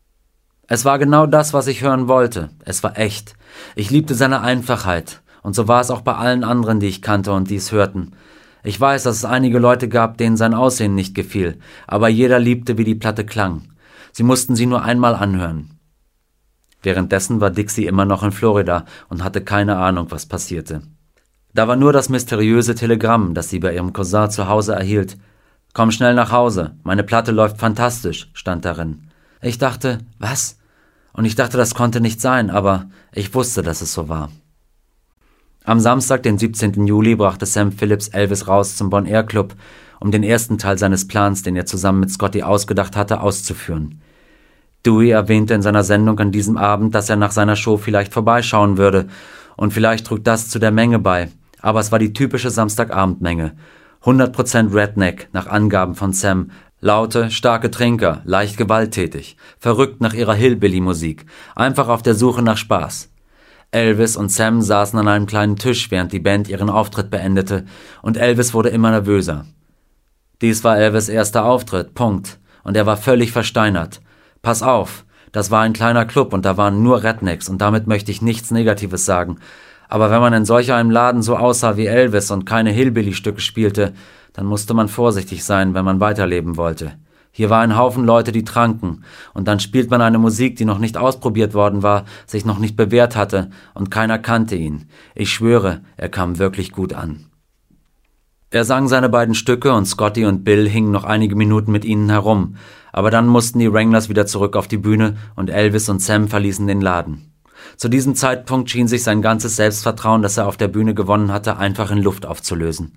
Es war genau das, was ich hören wollte. Es war echt. Ich liebte seine Einfachheit. Und so war es auch bei allen anderen, die ich kannte und die es hörten. Ich weiß, dass es einige Leute gab, denen sein Aussehen nicht gefiel, aber jeder liebte, wie die Platte klang. Sie mussten sie nur einmal anhören. Währenddessen war Dixie immer noch in Florida und hatte keine Ahnung, was passierte. Da war nur das mysteriöse Telegramm, das sie bei ihrem Cousin zu Hause erhielt. »Komm schnell nach Hause, meine Platte läuft fantastisch«, stand darin. Ich dachte, was? Und ich dachte, das konnte nicht sein, aber ich wusste, dass es so war. Am Samstag, den 17. Juli, brachte Sam Phillips Elvis raus zum Bon Air Club, um den ersten Teil seines Plans, den er zusammen mit Scotty ausgedacht hatte, auszuführen. Dewey erwähnte in seiner Sendung an diesem Abend, dass er nach seiner Show vielleicht vorbeischauen würde, und vielleicht trug das zu der Menge bei, aber es war die typische Samstagabendmenge. 100% Redneck, nach Angaben von Sam, laute, starke Trinker, leicht gewalttätig, verrückt nach ihrer Hillbilly-Musik, einfach auf der Suche nach Spaß. Elvis und Sam saßen an einem kleinen Tisch, während die Band ihren Auftritt beendete, und Elvis wurde immer nervöser. Dies war Elvis' erster Auftritt, Punkt, und er war völlig versteinert. Pass auf, das war ein kleiner Club und da waren nur Rednecks und damit möchte ich nichts Negatives sagen, aber wenn man in solch einem Laden so aussah wie Elvis und keine Hillbilly-Stücke spielte, dann musste man vorsichtig sein, wenn man weiterleben wollte. Hier war ein Haufen Leute, die tranken, und dann spielt man eine Musik, die noch nicht ausprobiert worden war, sich noch nicht bewährt hatte, und keiner kannte ihn. Ich schwöre, er kam wirklich gut an. Er sang seine beiden Stücke und Scotty und Bill hingen noch einige Minuten mit ihnen herum, aber dann mussten die Wranglers wieder zurück auf die Bühne und Elvis und Sam verließen den Laden. Zu diesem Zeitpunkt schien sich sein ganzes Selbstvertrauen, das er auf der Bühne gewonnen hatte, einfach in Luft aufzulösen.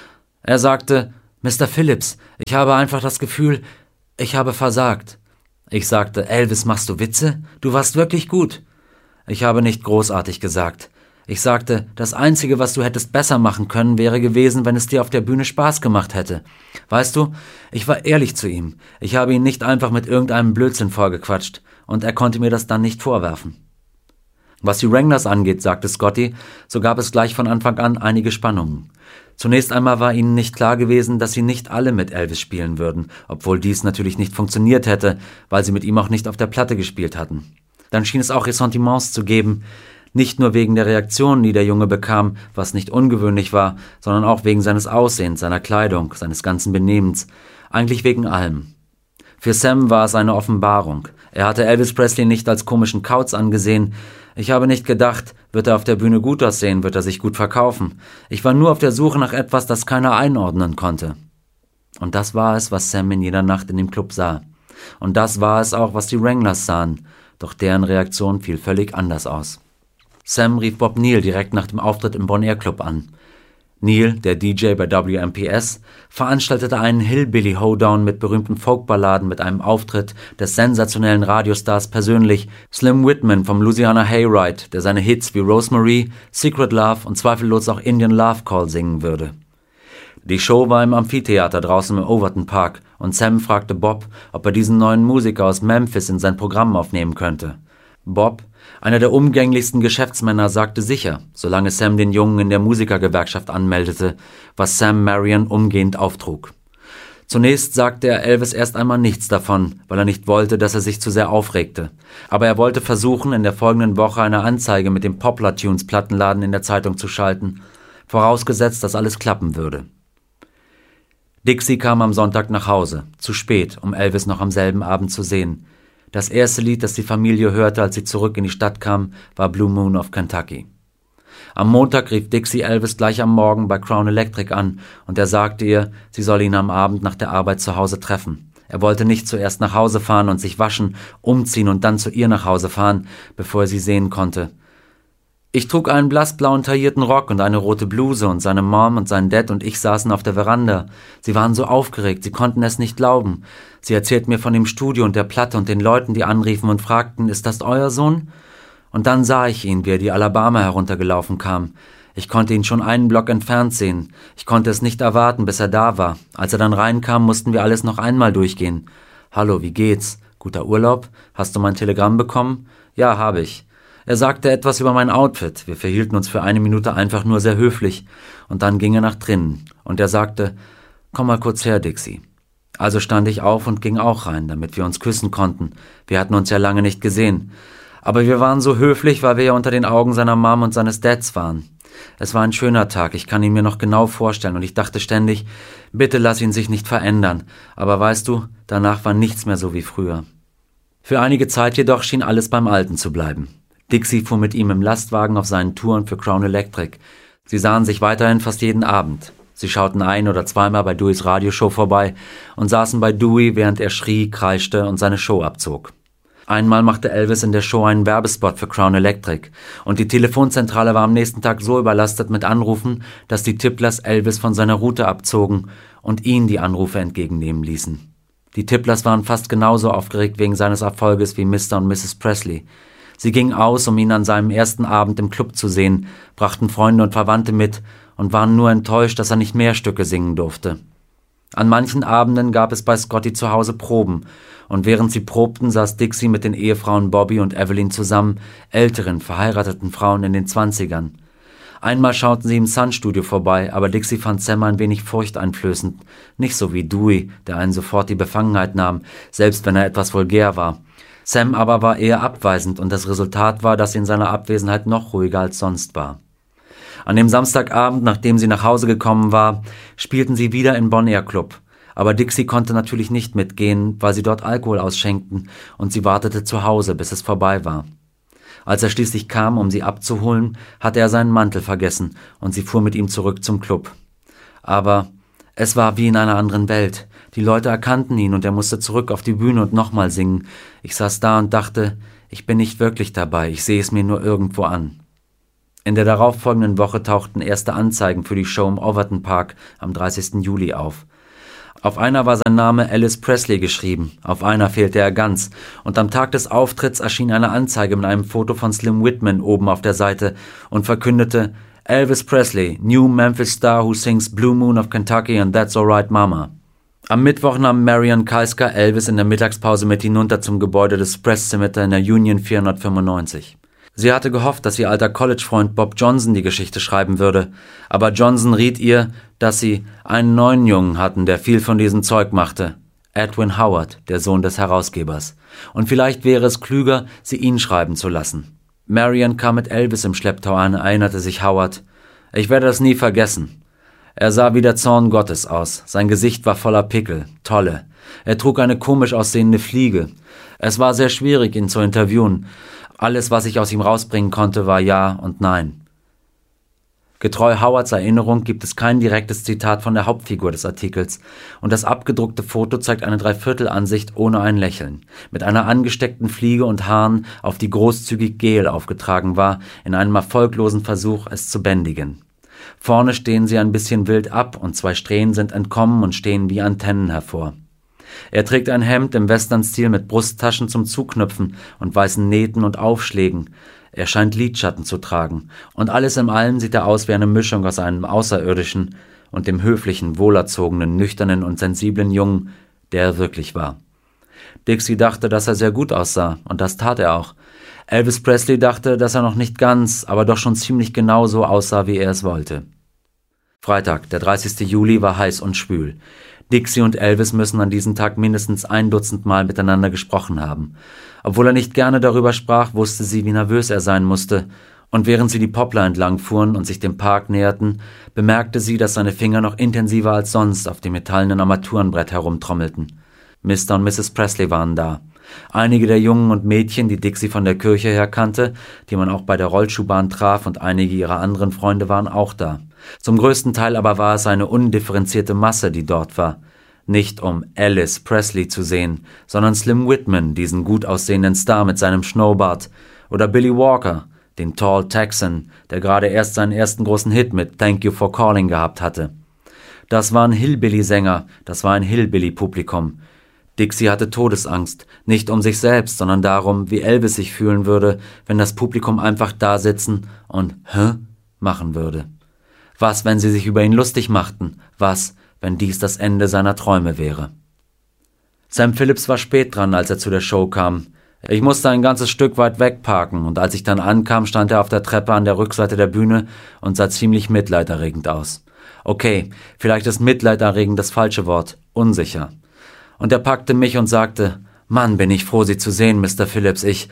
Er sagte: »Mr. Phillips, ich habe einfach das Gefühl, ich habe versagt.« Ich sagte: »Elvis, machst du Witze? Du warst wirklich gut.« Ich habe nicht großartig gesagt. Ich sagte, das Einzige, was du hättest besser machen können, wäre gewesen, wenn es dir auf der Bühne Spaß gemacht hätte. Weißt du, ich war ehrlich zu ihm. Ich habe ihn nicht einfach mit irgendeinem Blödsinn vollgequatscht. Und er konnte mir das dann nicht vorwerfen. Was die Wranglers angeht, sagte Scotty, so gab es gleich von Anfang an einige Spannungen. Zunächst einmal war ihnen nicht klar gewesen, dass sie nicht alle mit Elvis spielen würden, obwohl dies natürlich nicht funktioniert hätte, weil sie mit ihm auch nicht auf der Platte gespielt hatten. Dann schien es auch Ressentiments zu geben, nicht nur wegen der Reaktionen, die der Junge bekam, was nicht ungewöhnlich war, sondern auch wegen seines Aussehens, seiner Kleidung, seines ganzen Benehmens, eigentlich wegen allem. Für Sam war es eine Offenbarung. Er hatte Elvis Presley nicht als komischen Kauz angesehen. Ich habe nicht gedacht, wird er auf der Bühne gut aussehen, wird er sich gut verkaufen. Ich war nur auf der Suche nach etwas, das keiner einordnen konnte. Und das war es, was Sam in jeder Nacht in dem Club sah. Und das war es auch, was die Wranglers sahen. Doch deren Reaktion fiel völlig anders aus. Sam rief Bob Neal direkt nach dem Auftritt im Bon Air Club an. Neal, der DJ bei WMPS, veranstaltete einen Hillbilly-Hoedown mit berühmten Folkballaden mit einem Auftritt des sensationellen Radiostars persönlich, Slim Whitman vom Louisiana Hayride, der seine Hits wie Rosemary, Secret Love und zweifellos auch Indian Love Call singen würde. Die Show war im Amphitheater draußen im Overton Park und Sam fragte Bob, ob er diesen neuen Musiker aus Memphis in sein Programm aufnehmen könnte. Bob, einer der umgänglichsten Geschäftsmänner, sagte sicher, solange Sam den Jungen in der Musikergewerkschaft anmeldete, was Sam Marion umgehend auftrug. Zunächst sagte er Elvis erst einmal nichts davon, weil er nicht wollte, dass er sich zu sehr aufregte. Aber er wollte versuchen, in der folgenden Woche eine Anzeige mit dem Poplar Tunes Plattenladen in der Zeitung zu schalten, vorausgesetzt, dass alles klappen würde. Dixie kam am Sonntag nach Hause, zu spät, um Elvis noch am selben Abend zu sehen. Das erste Lied, das die Familie hörte, als sie zurück in die Stadt kam, war Blue Moon of Kentucky. Am Montag rief Dixie Elvis gleich am Morgen bei Crown Electric an und er sagte ihr, sie solle ihn am Abend nach der Arbeit zu Hause treffen. Er wollte nicht zuerst nach Hause fahren und sich waschen, umziehen und dann zu ihr nach Hause fahren, bevor er sie sehen konnte. Ich trug einen blassblauen taillierten Rock und eine rote Bluse und seine Mom und sein Dad und ich saßen auf der Veranda. Sie waren so aufgeregt, sie konnten es nicht glauben. Sie erzählten mir von dem Studio und der Platte und den Leuten, die anriefen und fragten, ist das euer Sohn? Und dann sah ich ihn, wie er die Alabama heruntergelaufen kam. Ich konnte ihn schon einen Block entfernt sehen. Ich konnte es nicht erwarten, bis er da war. Als er dann reinkam, mussten wir alles noch einmal durchgehen. »Hallo, wie geht's? Guter Urlaub? Hast du mein Telegramm bekommen?« »Ja, habe ich.« Er sagte etwas über mein Outfit. Wir verhielten uns für eine Minute einfach nur sehr höflich. Und dann ging er nach drinnen. Und er sagte, »Komm mal kurz her, Dixie.« Also stand ich auf und ging auch rein, damit wir uns küssen konnten. Wir hatten uns ja lange nicht gesehen. Aber wir waren so höflich, weil wir ja unter den Augen seiner Mom und seines Dads waren. Es war ein schöner Tag, ich kann ihn mir noch genau vorstellen. Und ich dachte ständig, bitte lass ihn sich nicht verändern. Aber weißt du, danach war nichts mehr so wie früher. Für einige Zeit jedoch schien alles beim Alten zu bleiben. Dixie fuhr mit ihm im Lastwagen auf seinen Touren für Crown Electric. Sie sahen sich weiterhin fast jeden Abend. Sie schauten ein- oder zweimal bei Deweys Radioshow vorbei und saßen bei Dewey, während er schrie, kreischte und seine Show abzog. Einmal machte Elvis in der Show einen Werbespot für Crown Electric und die Telefonzentrale war am nächsten Tag so überlastet mit Anrufen, dass die Tipplers Elvis von seiner Route abzogen und ihn die Anrufe entgegennehmen ließen. Die Tipplers waren fast genauso aufgeregt wegen seines Erfolges wie Mr. und Mrs. Presley. Sie gingen aus, um ihn an seinem ersten Abend im Club zu sehen, brachten Freunde und Verwandte mit und waren nur enttäuscht, dass er nicht mehr Stücke singen durfte. An manchen Abenden gab es bei Scotty zu Hause Proben, und während sie probten, saß Dixie mit den Ehefrauen Bobby und Evelyn zusammen, älteren, verheirateten Frauen in den 20ern. Einmal schauten sie im Sun-Studio vorbei, aber Dixie fand Sam ein wenig furchteinflößend, nicht so wie Dewey, der einen sofort die Befangenheit nahm, selbst wenn er etwas vulgär war. Sam aber war eher abweisend und das Resultat war, dass sie in seiner Abwesenheit noch ruhiger als sonst war. An dem Samstagabend, nachdem sie nach Hause gekommen war, spielten sie wieder im Bon Air Club. Aber Dixie konnte natürlich nicht mitgehen, weil sie dort Alkohol ausschenkten und sie wartete zu Hause, bis es vorbei war. Als er schließlich kam, um sie abzuholen, hatte er seinen Mantel vergessen und sie fuhr mit ihm zurück zum Club. Aber es war wie in einer anderen Welt. Die Leute erkannten ihn und er musste zurück auf die Bühne und nochmal singen. Ich saß da und dachte, ich bin nicht wirklich dabei, ich sehe es mir nur irgendwo an. In der darauffolgenden Woche tauchten erste Anzeigen für die Show im Overton Park am 30. Juli auf. Auf einer war sein Name Elvis Presley geschrieben, auf einer fehlte er ganz, und am Tag des Auftritts erschien eine Anzeige mit einem Foto von Slim Whitman oben auf der Seite und verkündete Elvis Presley, new Memphis star who sings Blue Moon of Kentucky and That's Alright Mama. Am Mittwoch nahm Marion Keisker Elvis in der Mittagspause mit hinunter zum Gebäude des Press Scimitar in der Union 495. Sie hatte gehofft, dass ihr alter College-Freund Bob Johnson die Geschichte schreiben würde, aber Johnson riet ihr, dass sie einen neuen Jungen hatten, der viel von diesem Zeug machte. Edwin Howard, der Sohn des Herausgebers. Und vielleicht wäre es klüger, sie ihn schreiben zu lassen. Marion kam mit Elvis im Schlepptau an, erinnerte sich Howard. Ich werde das nie vergessen. Er sah wie der Zorn Gottes aus. Sein Gesicht war voller Pickel, Tolle. Er trug eine komisch aussehende Fliege. Es war sehr schwierig, ihn zu interviewen. Alles, was ich aus ihm rausbringen konnte, war Ja und Nein. Getreu Howards Erinnerung gibt es kein direktes Zitat von der Hauptfigur des Artikels und das abgedruckte Foto zeigt eine Dreiviertelansicht ohne ein Lächeln, mit einer angesteckten Fliege und Haaren, auf die großzügig Gel aufgetragen war, in einem erfolglosen Versuch, es zu bändigen. Vorne stehen sie ein bisschen wild ab und 2 Strähnen sind entkommen und stehen wie Antennen hervor. Er trägt ein Hemd im Western-Stil mit Brusttaschen zum Zuknüpfen und weißen Nähten und Aufschlägen. Er scheint Lidschatten zu tragen. Und alles in allem sieht er aus wie eine Mischung aus einem Außerirdischen und dem höflichen, wohlerzogenen, nüchternen und sensiblen Jungen, der er wirklich war. Dixie dachte, dass er sehr gut aussah, und das tat er auch. Elvis Presley dachte, dass er noch nicht ganz, aber doch schon ziemlich genau so aussah, wie er es wollte. Freitag, der 30. Juli, war heiß und schwül. Dixie und Elvis müssen an diesem Tag mindestens 1 Dutzend Mal miteinander gesprochen haben. Obwohl er nicht gerne darüber sprach, wusste sie, wie nervös er sein musste, und während sie die Poplar entlang fuhren und sich dem Park näherten, bemerkte sie, dass seine Finger noch intensiver als sonst auf dem metallenen Armaturenbrett herumtrommelten. Mr. und Mrs. Presley waren da. Einige der Jungen und Mädchen, die Dixie von der Kirche her kannte, die man auch bei der Rollschuhbahn traf, und einige ihrer anderen Freunde waren auch da. Zum größten Teil aber war es eine undifferenzierte Masse, die dort war. Nicht um Elvis Presley zu sehen, sondern Slim Whitman, diesen gut aussehenden Star mit seinem Schnurrbart, oder Billy Walker, den Tall Texan, der gerade erst seinen ersten großen Hit mit Thank You for Calling gehabt hatte. Das waren Hillbilly-Sänger, das war ein Hillbilly-Publikum. Dixie hatte Todesangst, nicht um sich selbst, sondern darum, wie Elvis sich fühlen würde, wenn das Publikum einfach da sitzen und machen würde. Was, wenn sie sich über ihn lustig machten? Was, wenn dies das Ende seiner Träume wäre? Sam Phillips war spät dran, als er zu der Show kam. Ich musste ein ganzes Stück weit weg parken, und als ich dann ankam, stand er auf der Treppe an der Rückseite der Bühne und sah ziemlich mitleiderregend aus. Okay, vielleicht ist mitleiderregend das falsche Wort, unsicher. Und er packte mich und sagte, »Mann, bin ich froh, Sie zu sehen, Mr. Phillips, ich.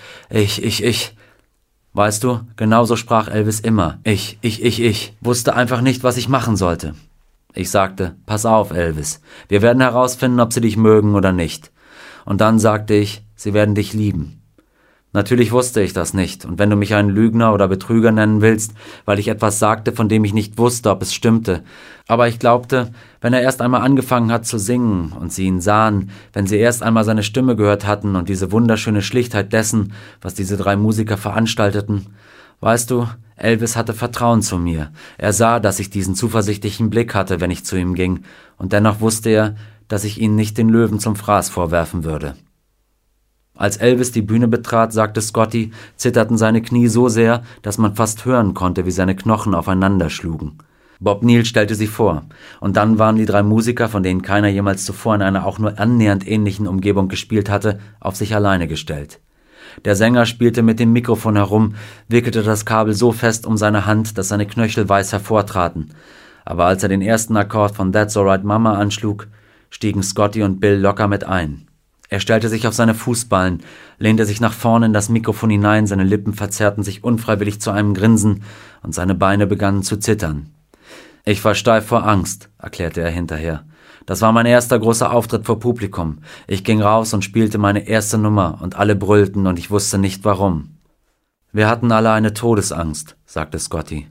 Weißt du, genauso sprach Elvis immer. Ich. Wusste einfach nicht, was ich machen sollte. Ich sagte, pass auf, Elvis. Wir werden herausfinden, ob sie dich mögen oder nicht. Und dann sagte ich, sie werden dich lieben. Natürlich wusste ich das nicht. Und wenn du mich einen Lügner oder Betrüger nennen willst, weil ich etwas sagte, von dem ich nicht wusste, ob es stimmte. Aber ich glaubte, wenn er erst einmal angefangen hat zu singen und sie ihn sahen, wenn sie erst einmal seine Stimme gehört hatten und diese wunderschöne Schlichtheit dessen, was diese 3 Musiker veranstalteten, weißt du, Elvis hatte Vertrauen zu mir. Er sah, dass ich diesen zuversichtlichen Blick hatte, wenn ich zu ihm ging, und dennoch wusste er, dass ich ihnen nicht den Löwen zum Fraß vorwerfen würde. Als Elvis die Bühne betrat, sagte Scotty, zitterten seine Knie so sehr, dass man fast hören konnte, wie seine Knochen aufeinander schlugen. Bob Neal stellte sie vor, und dann waren die 3 Musiker, von denen keiner jemals zuvor in einer auch nur annähernd ähnlichen Umgebung gespielt hatte, auf sich alleine gestellt. Der Sänger spielte mit dem Mikrofon herum, wickelte das Kabel so fest um seine Hand, dass seine Knöchel weiß hervortraten. Aber als er den ersten Akkord von That's Alright Mama anschlug, stiegen Scotty und Bill locker mit ein. Er stellte sich auf seine Fußballen, lehnte sich nach vorne in das Mikrofon hinein, seine Lippen verzerrten sich unfreiwillig zu einem Grinsen und seine Beine begannen zu zittern. Ich war steif vor Angst, erklärte er hinterher. Das war mein erster großer Auftritt vor Publikum. Ich ging raus und spielte meine erste Nummer und alle brüllten und ich wusste nicht warum. Wir hatten alle eine Todesangst, sagte Scotty.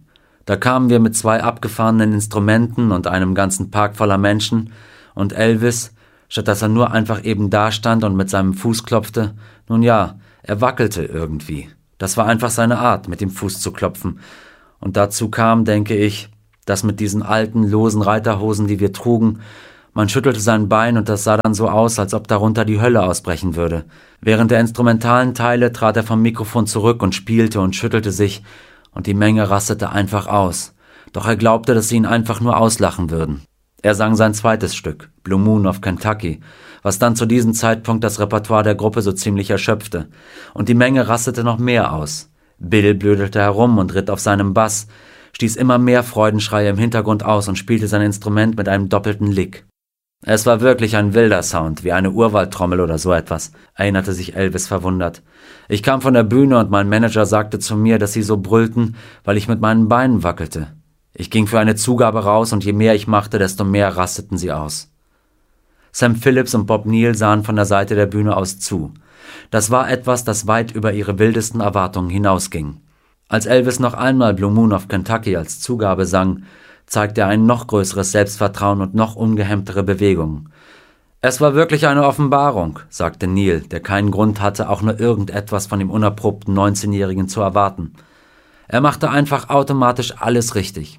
Da kamen wir mit 2 abgefahrenen Instrumenten und einem ganzen Park voller Menschen, und Elvis, statt dass er nur einfach eben dastand und mit seinem Fuß klopfte, nun ja, er wackelte irgendwie. Das war einfach seine Art, mit dem Fuß zu klopfen. Und dazu kam, denke ich, dass mit diesen alten, losen Reiterhosen, die wir trugen, man schüttelte sein Bein und das sah dann so aus, als ob darunter die Hölle ausbrechen würde. Während der instrumentalen Teile trat er vom Mikrofon zurück und spielte und schüttelte sich, und die Menge rastete einfach aus. Doch er glaubte, dass sie ihn einfach nur auslachen würden. Er sang sein zweites Stück, Blue Moon of Kentucky, was dann zu diesem Zeitpunkt das Repertoire der Gruppe so ziemlich erschöpfte. Und die Menge rastete noch mehr aus. Bill blödelte herum und ritt auf seinem Bass, stieß immer mehr Freudenschreie im Hintergrund aus und spielte sein Instrument mit einem doppelten Lick. Es war wirklich ein wilder Sound, wie eine Urwaldtrommel oder so etwas, erinnerte sich Elvis verwundert. Ich kam von der Bühne und mein Manager sagte zu mir, dass sie so brüllten, weil ich mit meinen Beinen wackelte. Ich ging für eine Zugabe raus und je mehr ich machte, desto mehr rasteten sie aus. Sam Phillips und Bob Neal sahen von der Seite der Bühne aus zu. Das war etwas, das weit über ihre wildesten Erwartungen hinausging. Als Elvis noch einmal Blue Moon of Kentucky als Zugabe sang, zeigte er ein noch größeres Selbstvertrauen und noch ungehemmtere Bewegungen. Es war wirklich eine Offenbarung, sagte Neal, der keinen Grund hatte, auch nur irgendetwas von dem unerprobten 19-Jährigen zu erwarten. Er machte einfach automatisch alles richtig.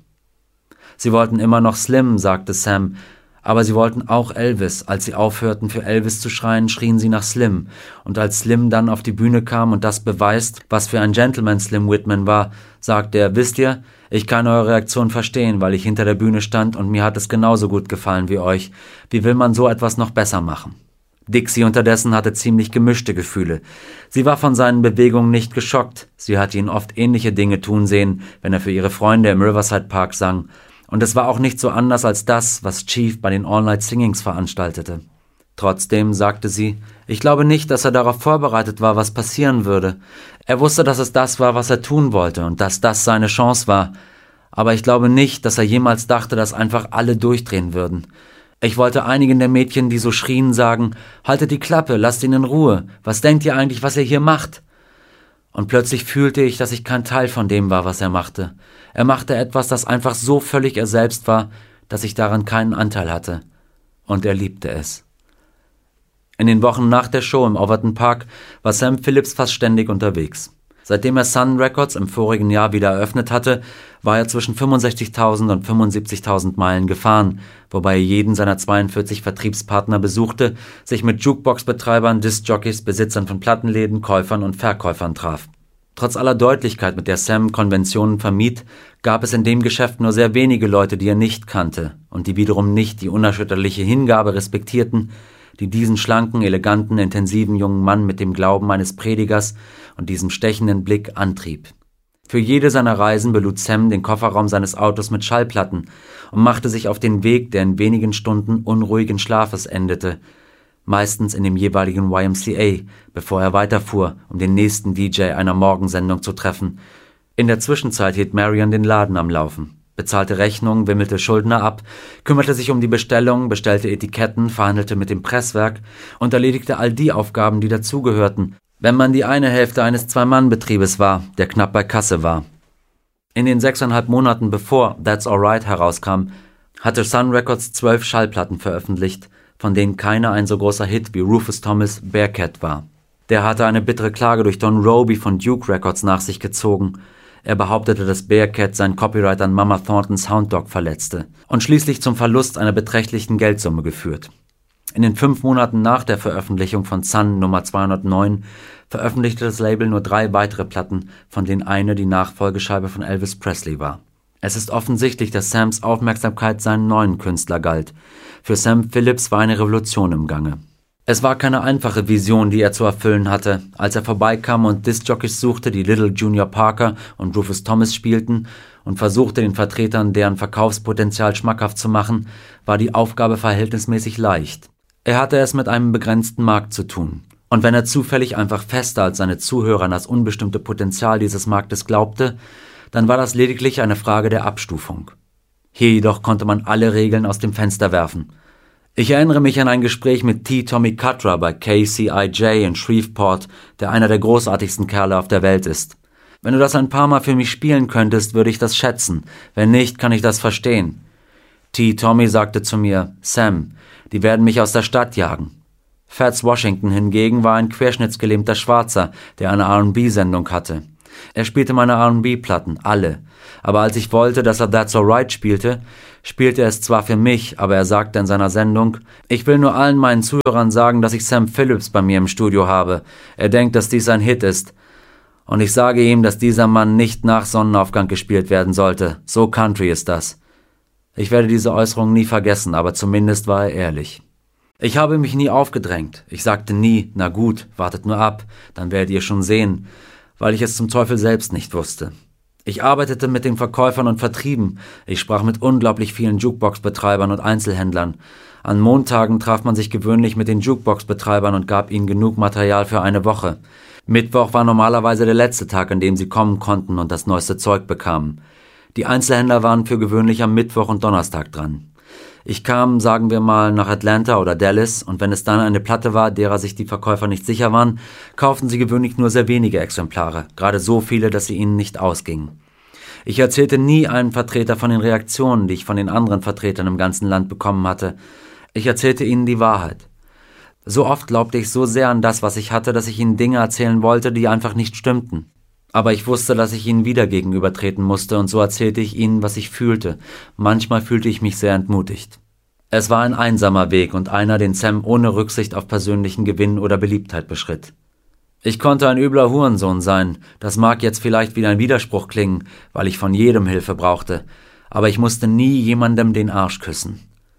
Sie wollten immer noch Slim, sagte Sam, aber sie wollten auch Elvis. Als sie aufhörten, für Elvis zu schreien, schrien sie nach Slim. Und als Slim dann auf die Bühne kam und das beweist, was für ein Gentleman Slim Whitman war, sagte er, wisst ihr, ich kann eure Reaktion verstehen, weil ich hinter der Bühne stand und mir hat es genauso gut gefallen wie euch. Wie will man so etwas noch besser machen? Dixie unterdessen hatte ziemlich gemischte Gefühle. Sie war von seinen Bewegungen nicht geschockt. Sie hatte ihn oft ähnliche Dinge tun sehen, wenn er für ihre Freunde im Riverside Park sang. Und es war auch nicht so anders als das, was Chief bei den All-Night Singings veranstaltete. Trotzdem, sagte sie, ich glaube nicht, dass er darauf vorbereitet war, was passieren würde. Er wusste, dass es das war, was er tun wollte und dass das seine Chance war. Aber ich glaube nicht, dass er jemals dachte, dass einfach alle durchdrehen würden. Ich wollte einigen der Mädchen, die so schrien, sagen, haltet die Klappe, lasst ihn in Ruhe. Was denkt ihr eigentlich, was er hier macht? Und plötzlich fühlte ich, dass ich kein Teil von dem war, was er machte. Er machte etwas, das einfach so völlig er selbst war, dass ich daran keinen Anteil hatte. Und er liebte es. In den Wochen nach der Show im Overton Park war Sam Phillips fast ständig unterwegs. Seitdem er Sun Records im vorigen Jahr wieder eröffnet hatte, war er zwischen 65.000 und 75.000 Meilen gefahren, wobei er jeden seiner 42 Vertriebspartner besuchte, sich mit Jukebox-Betreibern, Disc-Jockeys, Besitzern von Plattenläden, Käufern und Verkäufern traf. Trotz aller Deutlichkeit, mit der Sam Konventionen vermied, gab es in dem Geschäft nur sehr wenige Leute, die er nicht kannte und die wiederum nicht die unerschütterliche Hingabe respektierten, die diesen schlanken, eleganten, intensiven jungen Mann mit dem Glauben eines Predigers und diesem stechenden Blick antrieb. Für jede seiner Reisen belud Sam den Kofferraum seines Autos mit Schallplatten und machte sich auf den Weg, der in wenigen Stunden unruhigen Schlafes endete, meistens in dem jeweiligen YMCA, bevor er weiterfuhr, um den nächsten DJ einer Morgensendung zu treffen. In der Zwischenzeit hielt Marion den Laden am Laufen, bezahlte Rechnungen, wimmelte Schuldner ab, kümmerte sich um die Bestellung, bestellte Etiketten, verhandelte mit dem Presswerk und erledigte all die Aufgaben, die dazugehörten, wenn man die eine Hälfte eines Zwei-Mann-Betriebes war, der knapp bei Kasse war. In den 6,5 Monaten bevor That's Alright herauskam, hatte Sun Records 12 Schallplatten veröffentlicht, von denen keiner ein so großer Hit wie Rufus Thomas' Bearcat war. Der hatte eine bittere Klage durch Don Robey von Duke Records nach sich gezogen. Er behauptete, dass Bearcat sein Copyright an Mama Thorntons Hound Dog verletzte und schließlich zum Verlust einer beträchtlichen Geldsumme geführt. In den 5 Monaten nach der Veröffentlichung von Sun Nummer 209 veröffentlichte das Label nur 3 weitere Platten, von denen eine die Nachfolgescheibe von Elvis Presley war. Es ist offensichtlich, dass Sams Aufmerksamkeit seinen neuen Künstler galt. Für Sam Phillips war eine Revolution im Gange. Es war keine einfache Vision, die er zu erfüllen hatte. Als er vorbeikam und Disc-Jockeys suchte, die Little Junior Parker und Rufus Thomas spielten, und versuchte, den Vertretern deren Verkaufspotenzial schmackhaft zu machen, war die Aufgabe verhältnismäßig leicht. Er hatte es mit einem begrenzten Markt zu tun. Und wenn er zufällig einfach fester als seine Zuhörer an das unbestimmte Potenzial dieses Marktes glaubte, dann war das lediglich eine Frage der Abstufung. Hier jedoch konnte man alle Regeln aus dem Fenster werfen. Ich erinnere mich an ein Gespräch mit T. Tommy Cutrer bei KCIJ in Shreveport, der einer der großartigsten Kerle auf der Welt ist. Wenn du das ein paar Mal für mich spielen könntest, würde ich das schätzen. Wenn nicht, kann ich das verstehen. Tommy sagte zu mir, Sam, die werden mich aus der Stadt jagen. Fats Washington hingegen war ein querschnittsgelähmter Schwarzer, der eine R&B-Sendung hatte. Er spielte meine R&B-Platten, alle. Aber als ich wollte, dass er That's Alright spielte er es zwar für mich, aber er sagte in seiner Sendung, ich will nur allen meinen Zuhörern sagen, dass ich Sam Phillips bei mir im Studio habe. Er denkt, dass dies ein Hit ist. Und ich sage ihm, dass dieser Mann nicht nach Sonnenaufgang gespielt werden sollte. So Country ist das. Ich werde diese Äußerung nie vergessen, aber zumindest war er ehrlich. Ich habe mich nie aufgedrängt. Ich sagte nie, na gut, wartet nur ab, dann werdet ihr schon sehen, weil ich es zum Teufel selbst nicht wusste. Ich arbeitete mit den Verkäufern und Vertrieben. Ich sprach mit unglaublich vielen Jukebox-Betreibern und Einzelhändlern. An Montagen traf man sich gewöhnlich mit den Jukebox-Betreibern und gab ihnen genug Material für eine Woche. Mittwoch war normalerweise der letzte Tag, an dem sie kommen konnten und das neueste Zeug bekamen. Die Einzelhändler waren für gewöhnlich am Mittwoch und Donnerstag dran. Ich kam, sagen wir mal, nach Atlanta oder Dallas, und wenn es dann eine Platte war, derer sich die Verkäufer nicht sicher waren, kauften sie gewöhnlich nur sehr wenige Exemplare, gerade so viele, dass sie ihnen nicht ausgingen. Ich erzählte nie einem Vertreter von den Reaktionen, die ich von den anderen Vertretern im ganzen Land bekommen hatte. Ich erzählte ihnen die Wahrheit. So oft glaubte ich so sehr an das, was ich hatte, dass ich ihnen Dinge erzählen wollte, die einfach nicht stimmten. Aber ich wusste, dass ich ihnen wieder gegenübertreten musste, und so erzählte ich ihnen, was ich fühlte. Manchmal fühlte ich mich sehr entmutigt. Es war ein einsamer Weg und einer, den Sam ohne Rücksicht auf persönlichen Gewinn oder Beliebtheit beschritt. Ich konnte ein übler Hurensohn sein, das mag jetzt vielleicht wieder ein Widerspruch klingen, weil ich von jedem Hilfe brauchte, aber ich musste nie jemandem den Arsch küssen.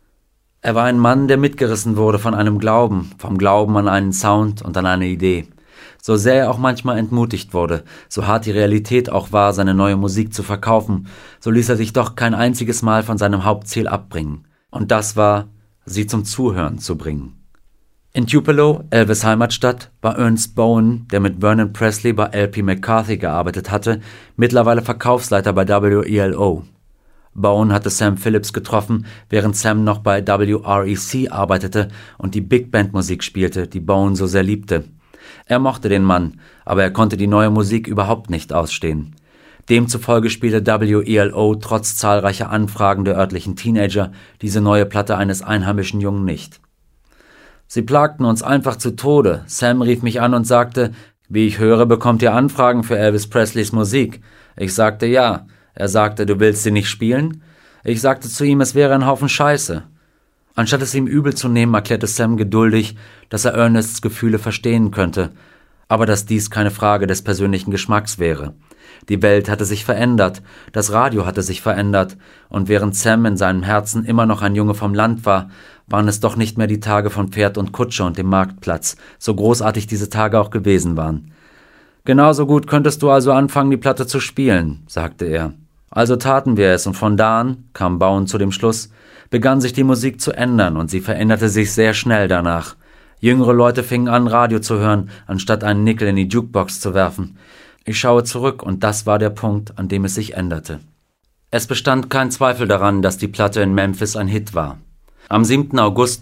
Er war ein Mann, der mitgerissen wurde von einem Glauben, vom Glauben an einen Sound und an eine Idee. So sehr er auch manchmal entmutigt wurde, so hart die Realität auch war, seine neue Musik zu verkaufen, so ließ er sich doch kein einziges Mal von seinem Hauptziel abbringen. Und das war, sie zum Zuhören zu bringen. In Tupelo, Elvis' Heimatstadt, war Ernest Bowen, der mit Vernon Presley bei L.P. McCarthy gearbeitet hatte, mittlerweile Verkaufsleiter bei WELO. Bowen hatte Sam Phillips getroffen, während Sam noch bei WREC arbeitete und die Big Band Musik spielte, die Bowen so sehr liebte. Er mochte den Mann, aber er konnte die neue Musik überhaupt nicht ausstehen. Demzufolge spielte WELO trotz zahlreicher Anfragen der örtlichen Teenager diese neue Platte eines einheimischen Jungen nicht. Sie plagten uns einfach zu Tode. Sam rief mich an und sagte, wie ich höre, bekommt ihr Anfragen für Elvis Presleys Musik. Ich sagte ja. Er sagte, du willst sie nicht spielen? Ich sagte zu ihm, es wäre ein Haufen Scheiße. Anstatt es ihm übel zu nehmen, erklärte Sam geduldig, dass er Ernests Gefühle verstehen könnte, aber dass dies keine Frage des persönlichen Geschmacks wäre. Die Welt hatte sich verändert, das Radio hatte sich verändert, und während Sam in seinem Herzen immer noch ein Junge vom Land war, waren es doch nicht mehr die Tage von Pferd und Kutsche und dem Marktplatz, so großartig diese Tage auch gewesen waren. »Genauso gut könntest du also anfangen, die Platte zu spielen«, sagte er. Also taten wir es, und von da an, kam Bowen zu dem Schluss, begann sich die Musik zu ändern, und sie veränderte sich sehr schnell danach. Jüngere Leute fingen an, Radio zu hören, anstatt einen Nickel in die Jukebox zu werfen. Ich schaue zurück, und das war der Punkt, an dem es sich änderte. Es bestand kein Zweifel daran, dass die Platte in Memphis ein Hit war. Am 7. August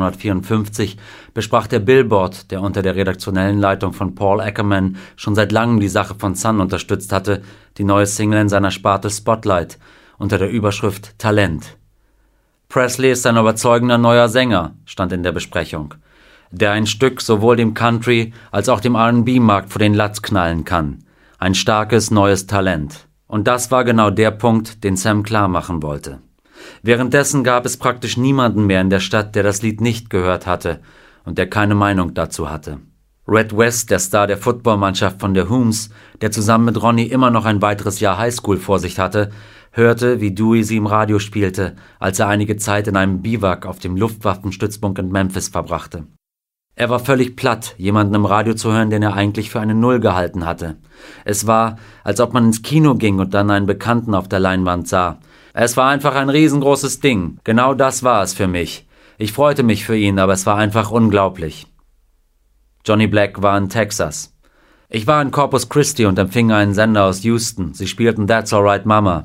1954 besprach der Billboard, der unter der redaktionellen Leitung von Paul Ackerman schon seit langem die Sache von Sun unterstützt hatte, die neue Single in seiner Sparte Spotlight unter der Überschrift Talent. Presley ist ein überzeugender neuer Sänger, stand in der Besprechung, der ein Stück sowohl dem Country- als auch dem R&B-Markt vor den Latz knallen kann. Ein starkes neues Talent. Und das war genau der Punkt, den Sam klar machen wollte. Währenddessen gab es praktisch niemanden mehr in der Stadt, der das Lied nicht gehört hatte und der keine Meinung dazu hatte. Red West, der Star der Footballmannschaft von der Hooms, der zusammen mit Ronnie immer noch ein weiteres Jahr Highschool vor sich hatte, hörte, wie Dewey sie im Radio spielte, als er einige Zeit in einem Biwak auf dem Luftwaffenstützpunkt in Memphis verbrachte. Er war völlig platt, jemanden im Radio zu hören, den er eigentlich für eine Null gehalten hatte. Es war, als ob man ins Kino ging und dann einen Bekannten auf der Leinwand sah. Es war einfach ein riesengroßes Ding. Genau das war es für mich. Ich freute mich für ihn, aber es war einfach unglaublich. Johnny Black war in Texas. Ich war in Corpus Christi und empfing einen Sender aus Houston. Sie spielten That's Alright Mama.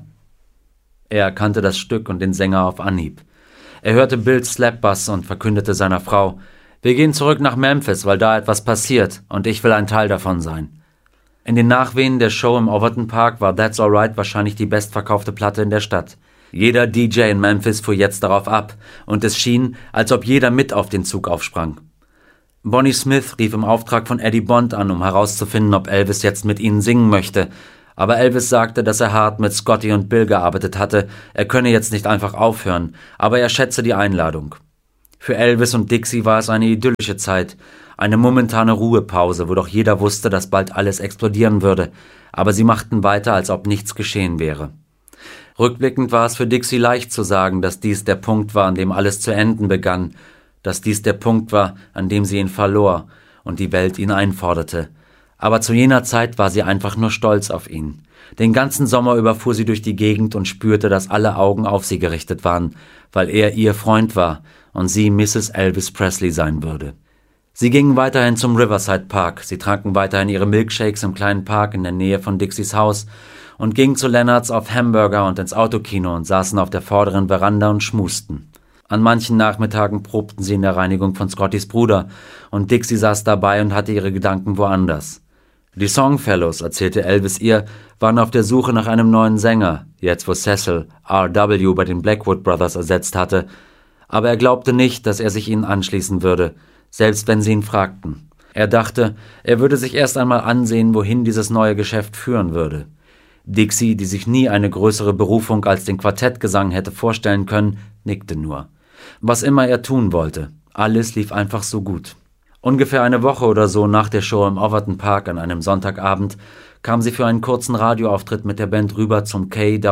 Er erkannte das Stück und den Sänger auf Anhieb. Er hörte Bills Slapbass und verkündete seiner Frau, wir gehen zurück nach Memphis, weil da etwas passiert und ich will ein Teil davon sein. In den Nachwehen der Show im Overton Park war That's Alright wahrscheinlich die bestverkaufte Platte in der Stadt. Jeder DJ in Memphis fuhr jetzt darauf ab, und es schien, als ob jeder mit auf den Zug aufsprang. Bonnie Smith rief im Auftrag von Eddie Bond an, um herauszufinden, ob Elvis jetzt mit ihnen singen möchte. Aber Elvis sagte, dass er hart mit Scotty und Bill gearbeitet hatte, er könne jetzt nicht einfach aufhören, aber er schätze die Einladung. Für Elvis und Dixie war es eine idyllische Zeit, eine momentane Ruhepause, wo doch jeder wusste, dass bald alles explodieren würde, aber sie machten weiter, als ob nichts geschehen wäre. Rückblickend war es für Dixie leicht zu sagen, dass dies der Punkt war, an dem alles zu enden begann, dass dies der Punkt war, an dem sie ihn verlor und die Welt ihn einforderte. Aber zu jener Zeit war sie einfach nur stolz auf ihn. Den ganzen Sommer über fuhr sie durch die Gegend und spürte, dass alle Augen auf sie gerichtet waren, weil er ihr Freund war und sie Mrs. Elvis Presley sein würde. Sie gingen weiterhin zum Riverside Park, sie tranken weiterhin ihre Milkshakes im kleinen Park in der Nähe von Dixies Haus und gingen zu Leonards auf Hamburger und ins Autokino und saßen auf der vorderen Veranda und schmusten. An manchen Nachmittagen probten sie in der Reinigung von Scottys Bruder und Dixie saß dabei und hatte ihre Gedanken woanders. Die Songfellows, erzählte Elvis ihr, waren auf der Suche nach einem neuen Sänger, jetzt wo Cecil R.W. bei den Blackwood Brothers ersetzt hatte, aber er glaubte nicht, dass er sich ihnen anschließen würde, selbst wenn sie ihn fragten. Er dachte, er würde sich erst einmal ansehen, wohin dieses neue Geschäft führen würde. Dixie, die sich nie eine größere Berufung als den Quartettgesang hätte vorstellen können, nickte nur. Was immer er tun wollte, alles lief einfach so gut. Ungefähr eine Woche oder so nach der Show im Overton Park an einem Sonntagabend kam sie für einen kurzen Radioauftritt mit der Band rüber zum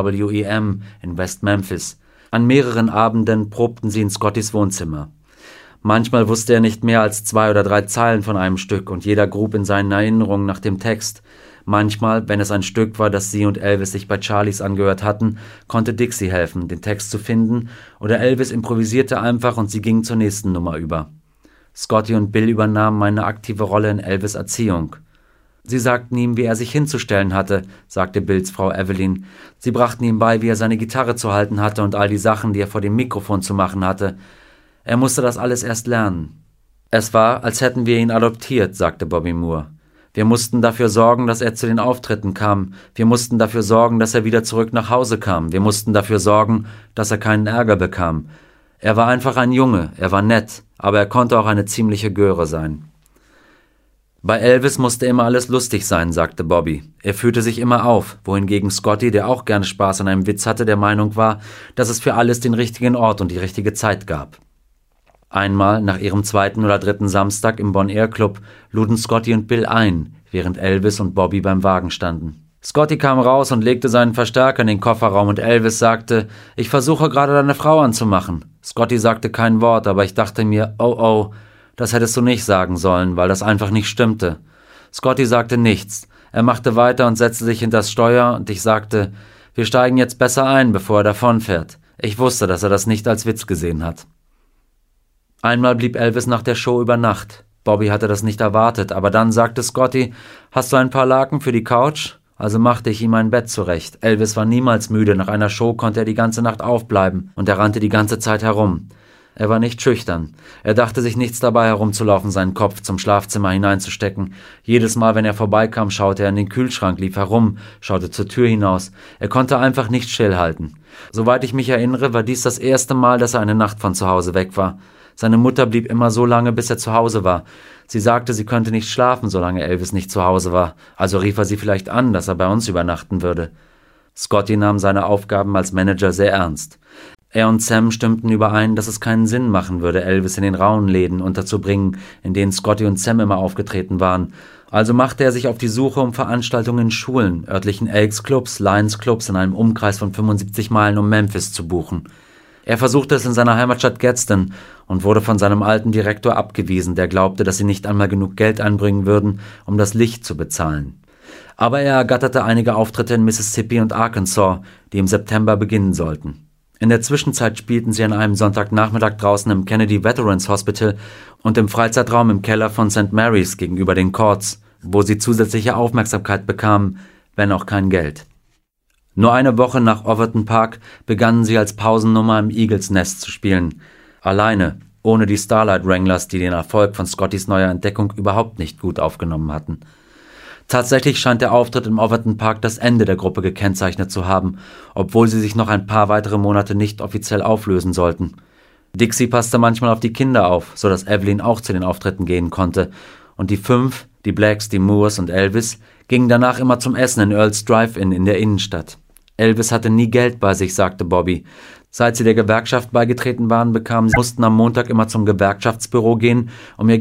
KWEM in West Memphis. An mehreren Abenden probten sie in Scottys Wohnzimmer. Manchmal wusste er nicht mehr als 2 oder 3 Zeilen von einem Stück und jeder grub in seinen Erinnerungen nach dem Text. Manchmal, wenn es ein Stück war, das sie und Elvis sich bei Charlies angehört hatten, konnte Dixie helfen, den Text zu finden, oder Elvis improvisierte einfach und sie gingen zur nächsten Nummer über. Scotty und Bill übernahmen eine aktive Rolle in Elvis' Erziehung. Sie sagten ihm, wie er sich hinzustellen hatte, sagte Bills Frau Evelyn. Sie brachten ihm bei, wie er seine Gitarre zu halten hatte und all die Sachen, die er vor dem Mikrofon zu machen hatte. Er musste das alles erst lernen. Es war, als hätten wir ihn adoptiert, sagte Bobby Moore. Wir mussten dafür sorgen, dass er zu den Auftritten kam. Wir mussten dafür sorgen, dass er wieder zurück nach Hause kam. Wir mussten dafür sorgen, dass er keinen Ärger bekam. Er war einfach ein Junge, er war nett, aber er konnte auch eine ziemliche Göre sein. Bei Elvis musste immer alles lustig sein, sagte Bobby. Er führte sich immer auf, wohingegen Scotty, der auch gerne Spaß an einem Witz hatte, der Meinung war, dass es für alles den richtigen Ort und die richtige Zeit gab. Einmal, nach ihrem 2. oder 3. Samstag im Bon Air Club, luden Scotty und Bill ein, während Elvis und Bobby beim Wagen standen. Scotty kam raus und legte seinen Verstärker in den Kofferraum und Elvis sagte, »Ich versuche gerade deine Frau anzumachen.« Scotty sagte kein Wort, aber ich dachte mir, oh, das hättest du nicht sagen sollen, weil das einfach nicht stimmte. Scotty sagte nichts. Er machte weiter und setzte sich hinters Steuer und ich sagte, wir steigen jetzt besser ein, bevor er davonfährt. Ich wusste, dass er das nicht als Witz gesehen hat. Einmal blieb Elvis nach der Show über Nacht. Bobby hatte das nicht erwartet, aber dann sagte Scotty, »Hast du ein paar Laken für die Couch?« Also machte ich ihm ein Bett zurecht. Elvis war niemals müde, nach einer Show konnte er die ganze Nacht aufbleiben und er rannte die ganze Zeit herum. Er war nicht schüchtern. Er dachte sich nichts dabei herumzulaufen, seinen Kopf zum Schlafzimmer hineinzustecken. Jedes Mal, wenn er vorbeikam, schaute er in den Kühlschrank, lief herum, schaute zur Tür hinaus. Er konnte einfach nicht stillhalten. Soweit ich mich erinnere, war dies das erste Mal, dass er eine Nacht von zu Hause weg war. Seine Mutter blieb immer so lange, bis er zu Hause war. Sie sagte, sie könnte nicht schlafen, solange Elvis nicht zu Hause war. Also rief er sie vielleicht an, dass er bei uns übernachten würde. Scotty nahm seine Aufgaben als Manager sehr ernst. Er und Sam stimmten überein, dass es keinen Sinn machen würde, Elvis in den rauen Läden unterzubringen, in denen Scotty und Sam immer aufgetreten waren. Also machte er sich auf die Suche um Veranstaltungen in Schulen, örtlichen Elks Clubs, Lions Clubs in einem Umkreis von 75 Meilen um Memphis zu buchen. Er versuchte es in seiner Heimatstadt Gadsden und wurde von seinem alten Direktor abgewiesen, der glaubte, dass sie nicht einmal genug Geld einbringen würden, um das Licht zu bezahlen. Aber er ergatterte einige Auftritte in Mississippi und Arkansas, die im September beginnen sollten. In der Zwischenzeit spielten sie an einem Sonntagnachmittag draußen im Kennedy Veterans Hospital und im Freizeitraum im Keller von St. Mary's gegenüber den Courts, wo sie zusätzliche Aufmerksamkeit bekamen, wenn auch kein Geld. Nur eine Woche nach Overton Park begannen sie als Pausennummer im Eagles Nest zu spielen. Alleine, ohne die Starlight Wranglers, die den Erfolg von Scottys neuer Entdeckung überhaupt nicht gut aufgenommen hatten. Tatsächlich scheint der Auftritt im Overton Park das Ende der Gruppe gekennzeichnet zu haben, obwohl sie sich noch ein paar weitere Monate nicht offiziell auflösen sollten. Dixie passte manchmal auf die Kinder auf, sodass Evelyn auch zu den Auftritten gehen konnte, und die 5, die Blacks, die Moores und Elvis, gingen danach immer zum Essen in Earls Drive-In in der Innenstadt. Elvis hatte nie Geld bei sich, sagte Bobby. Seit sie der Gewerkschaft beigetreten waren, mussten am Montag immer zum Gewerkschaftsbüro gehen, um ihr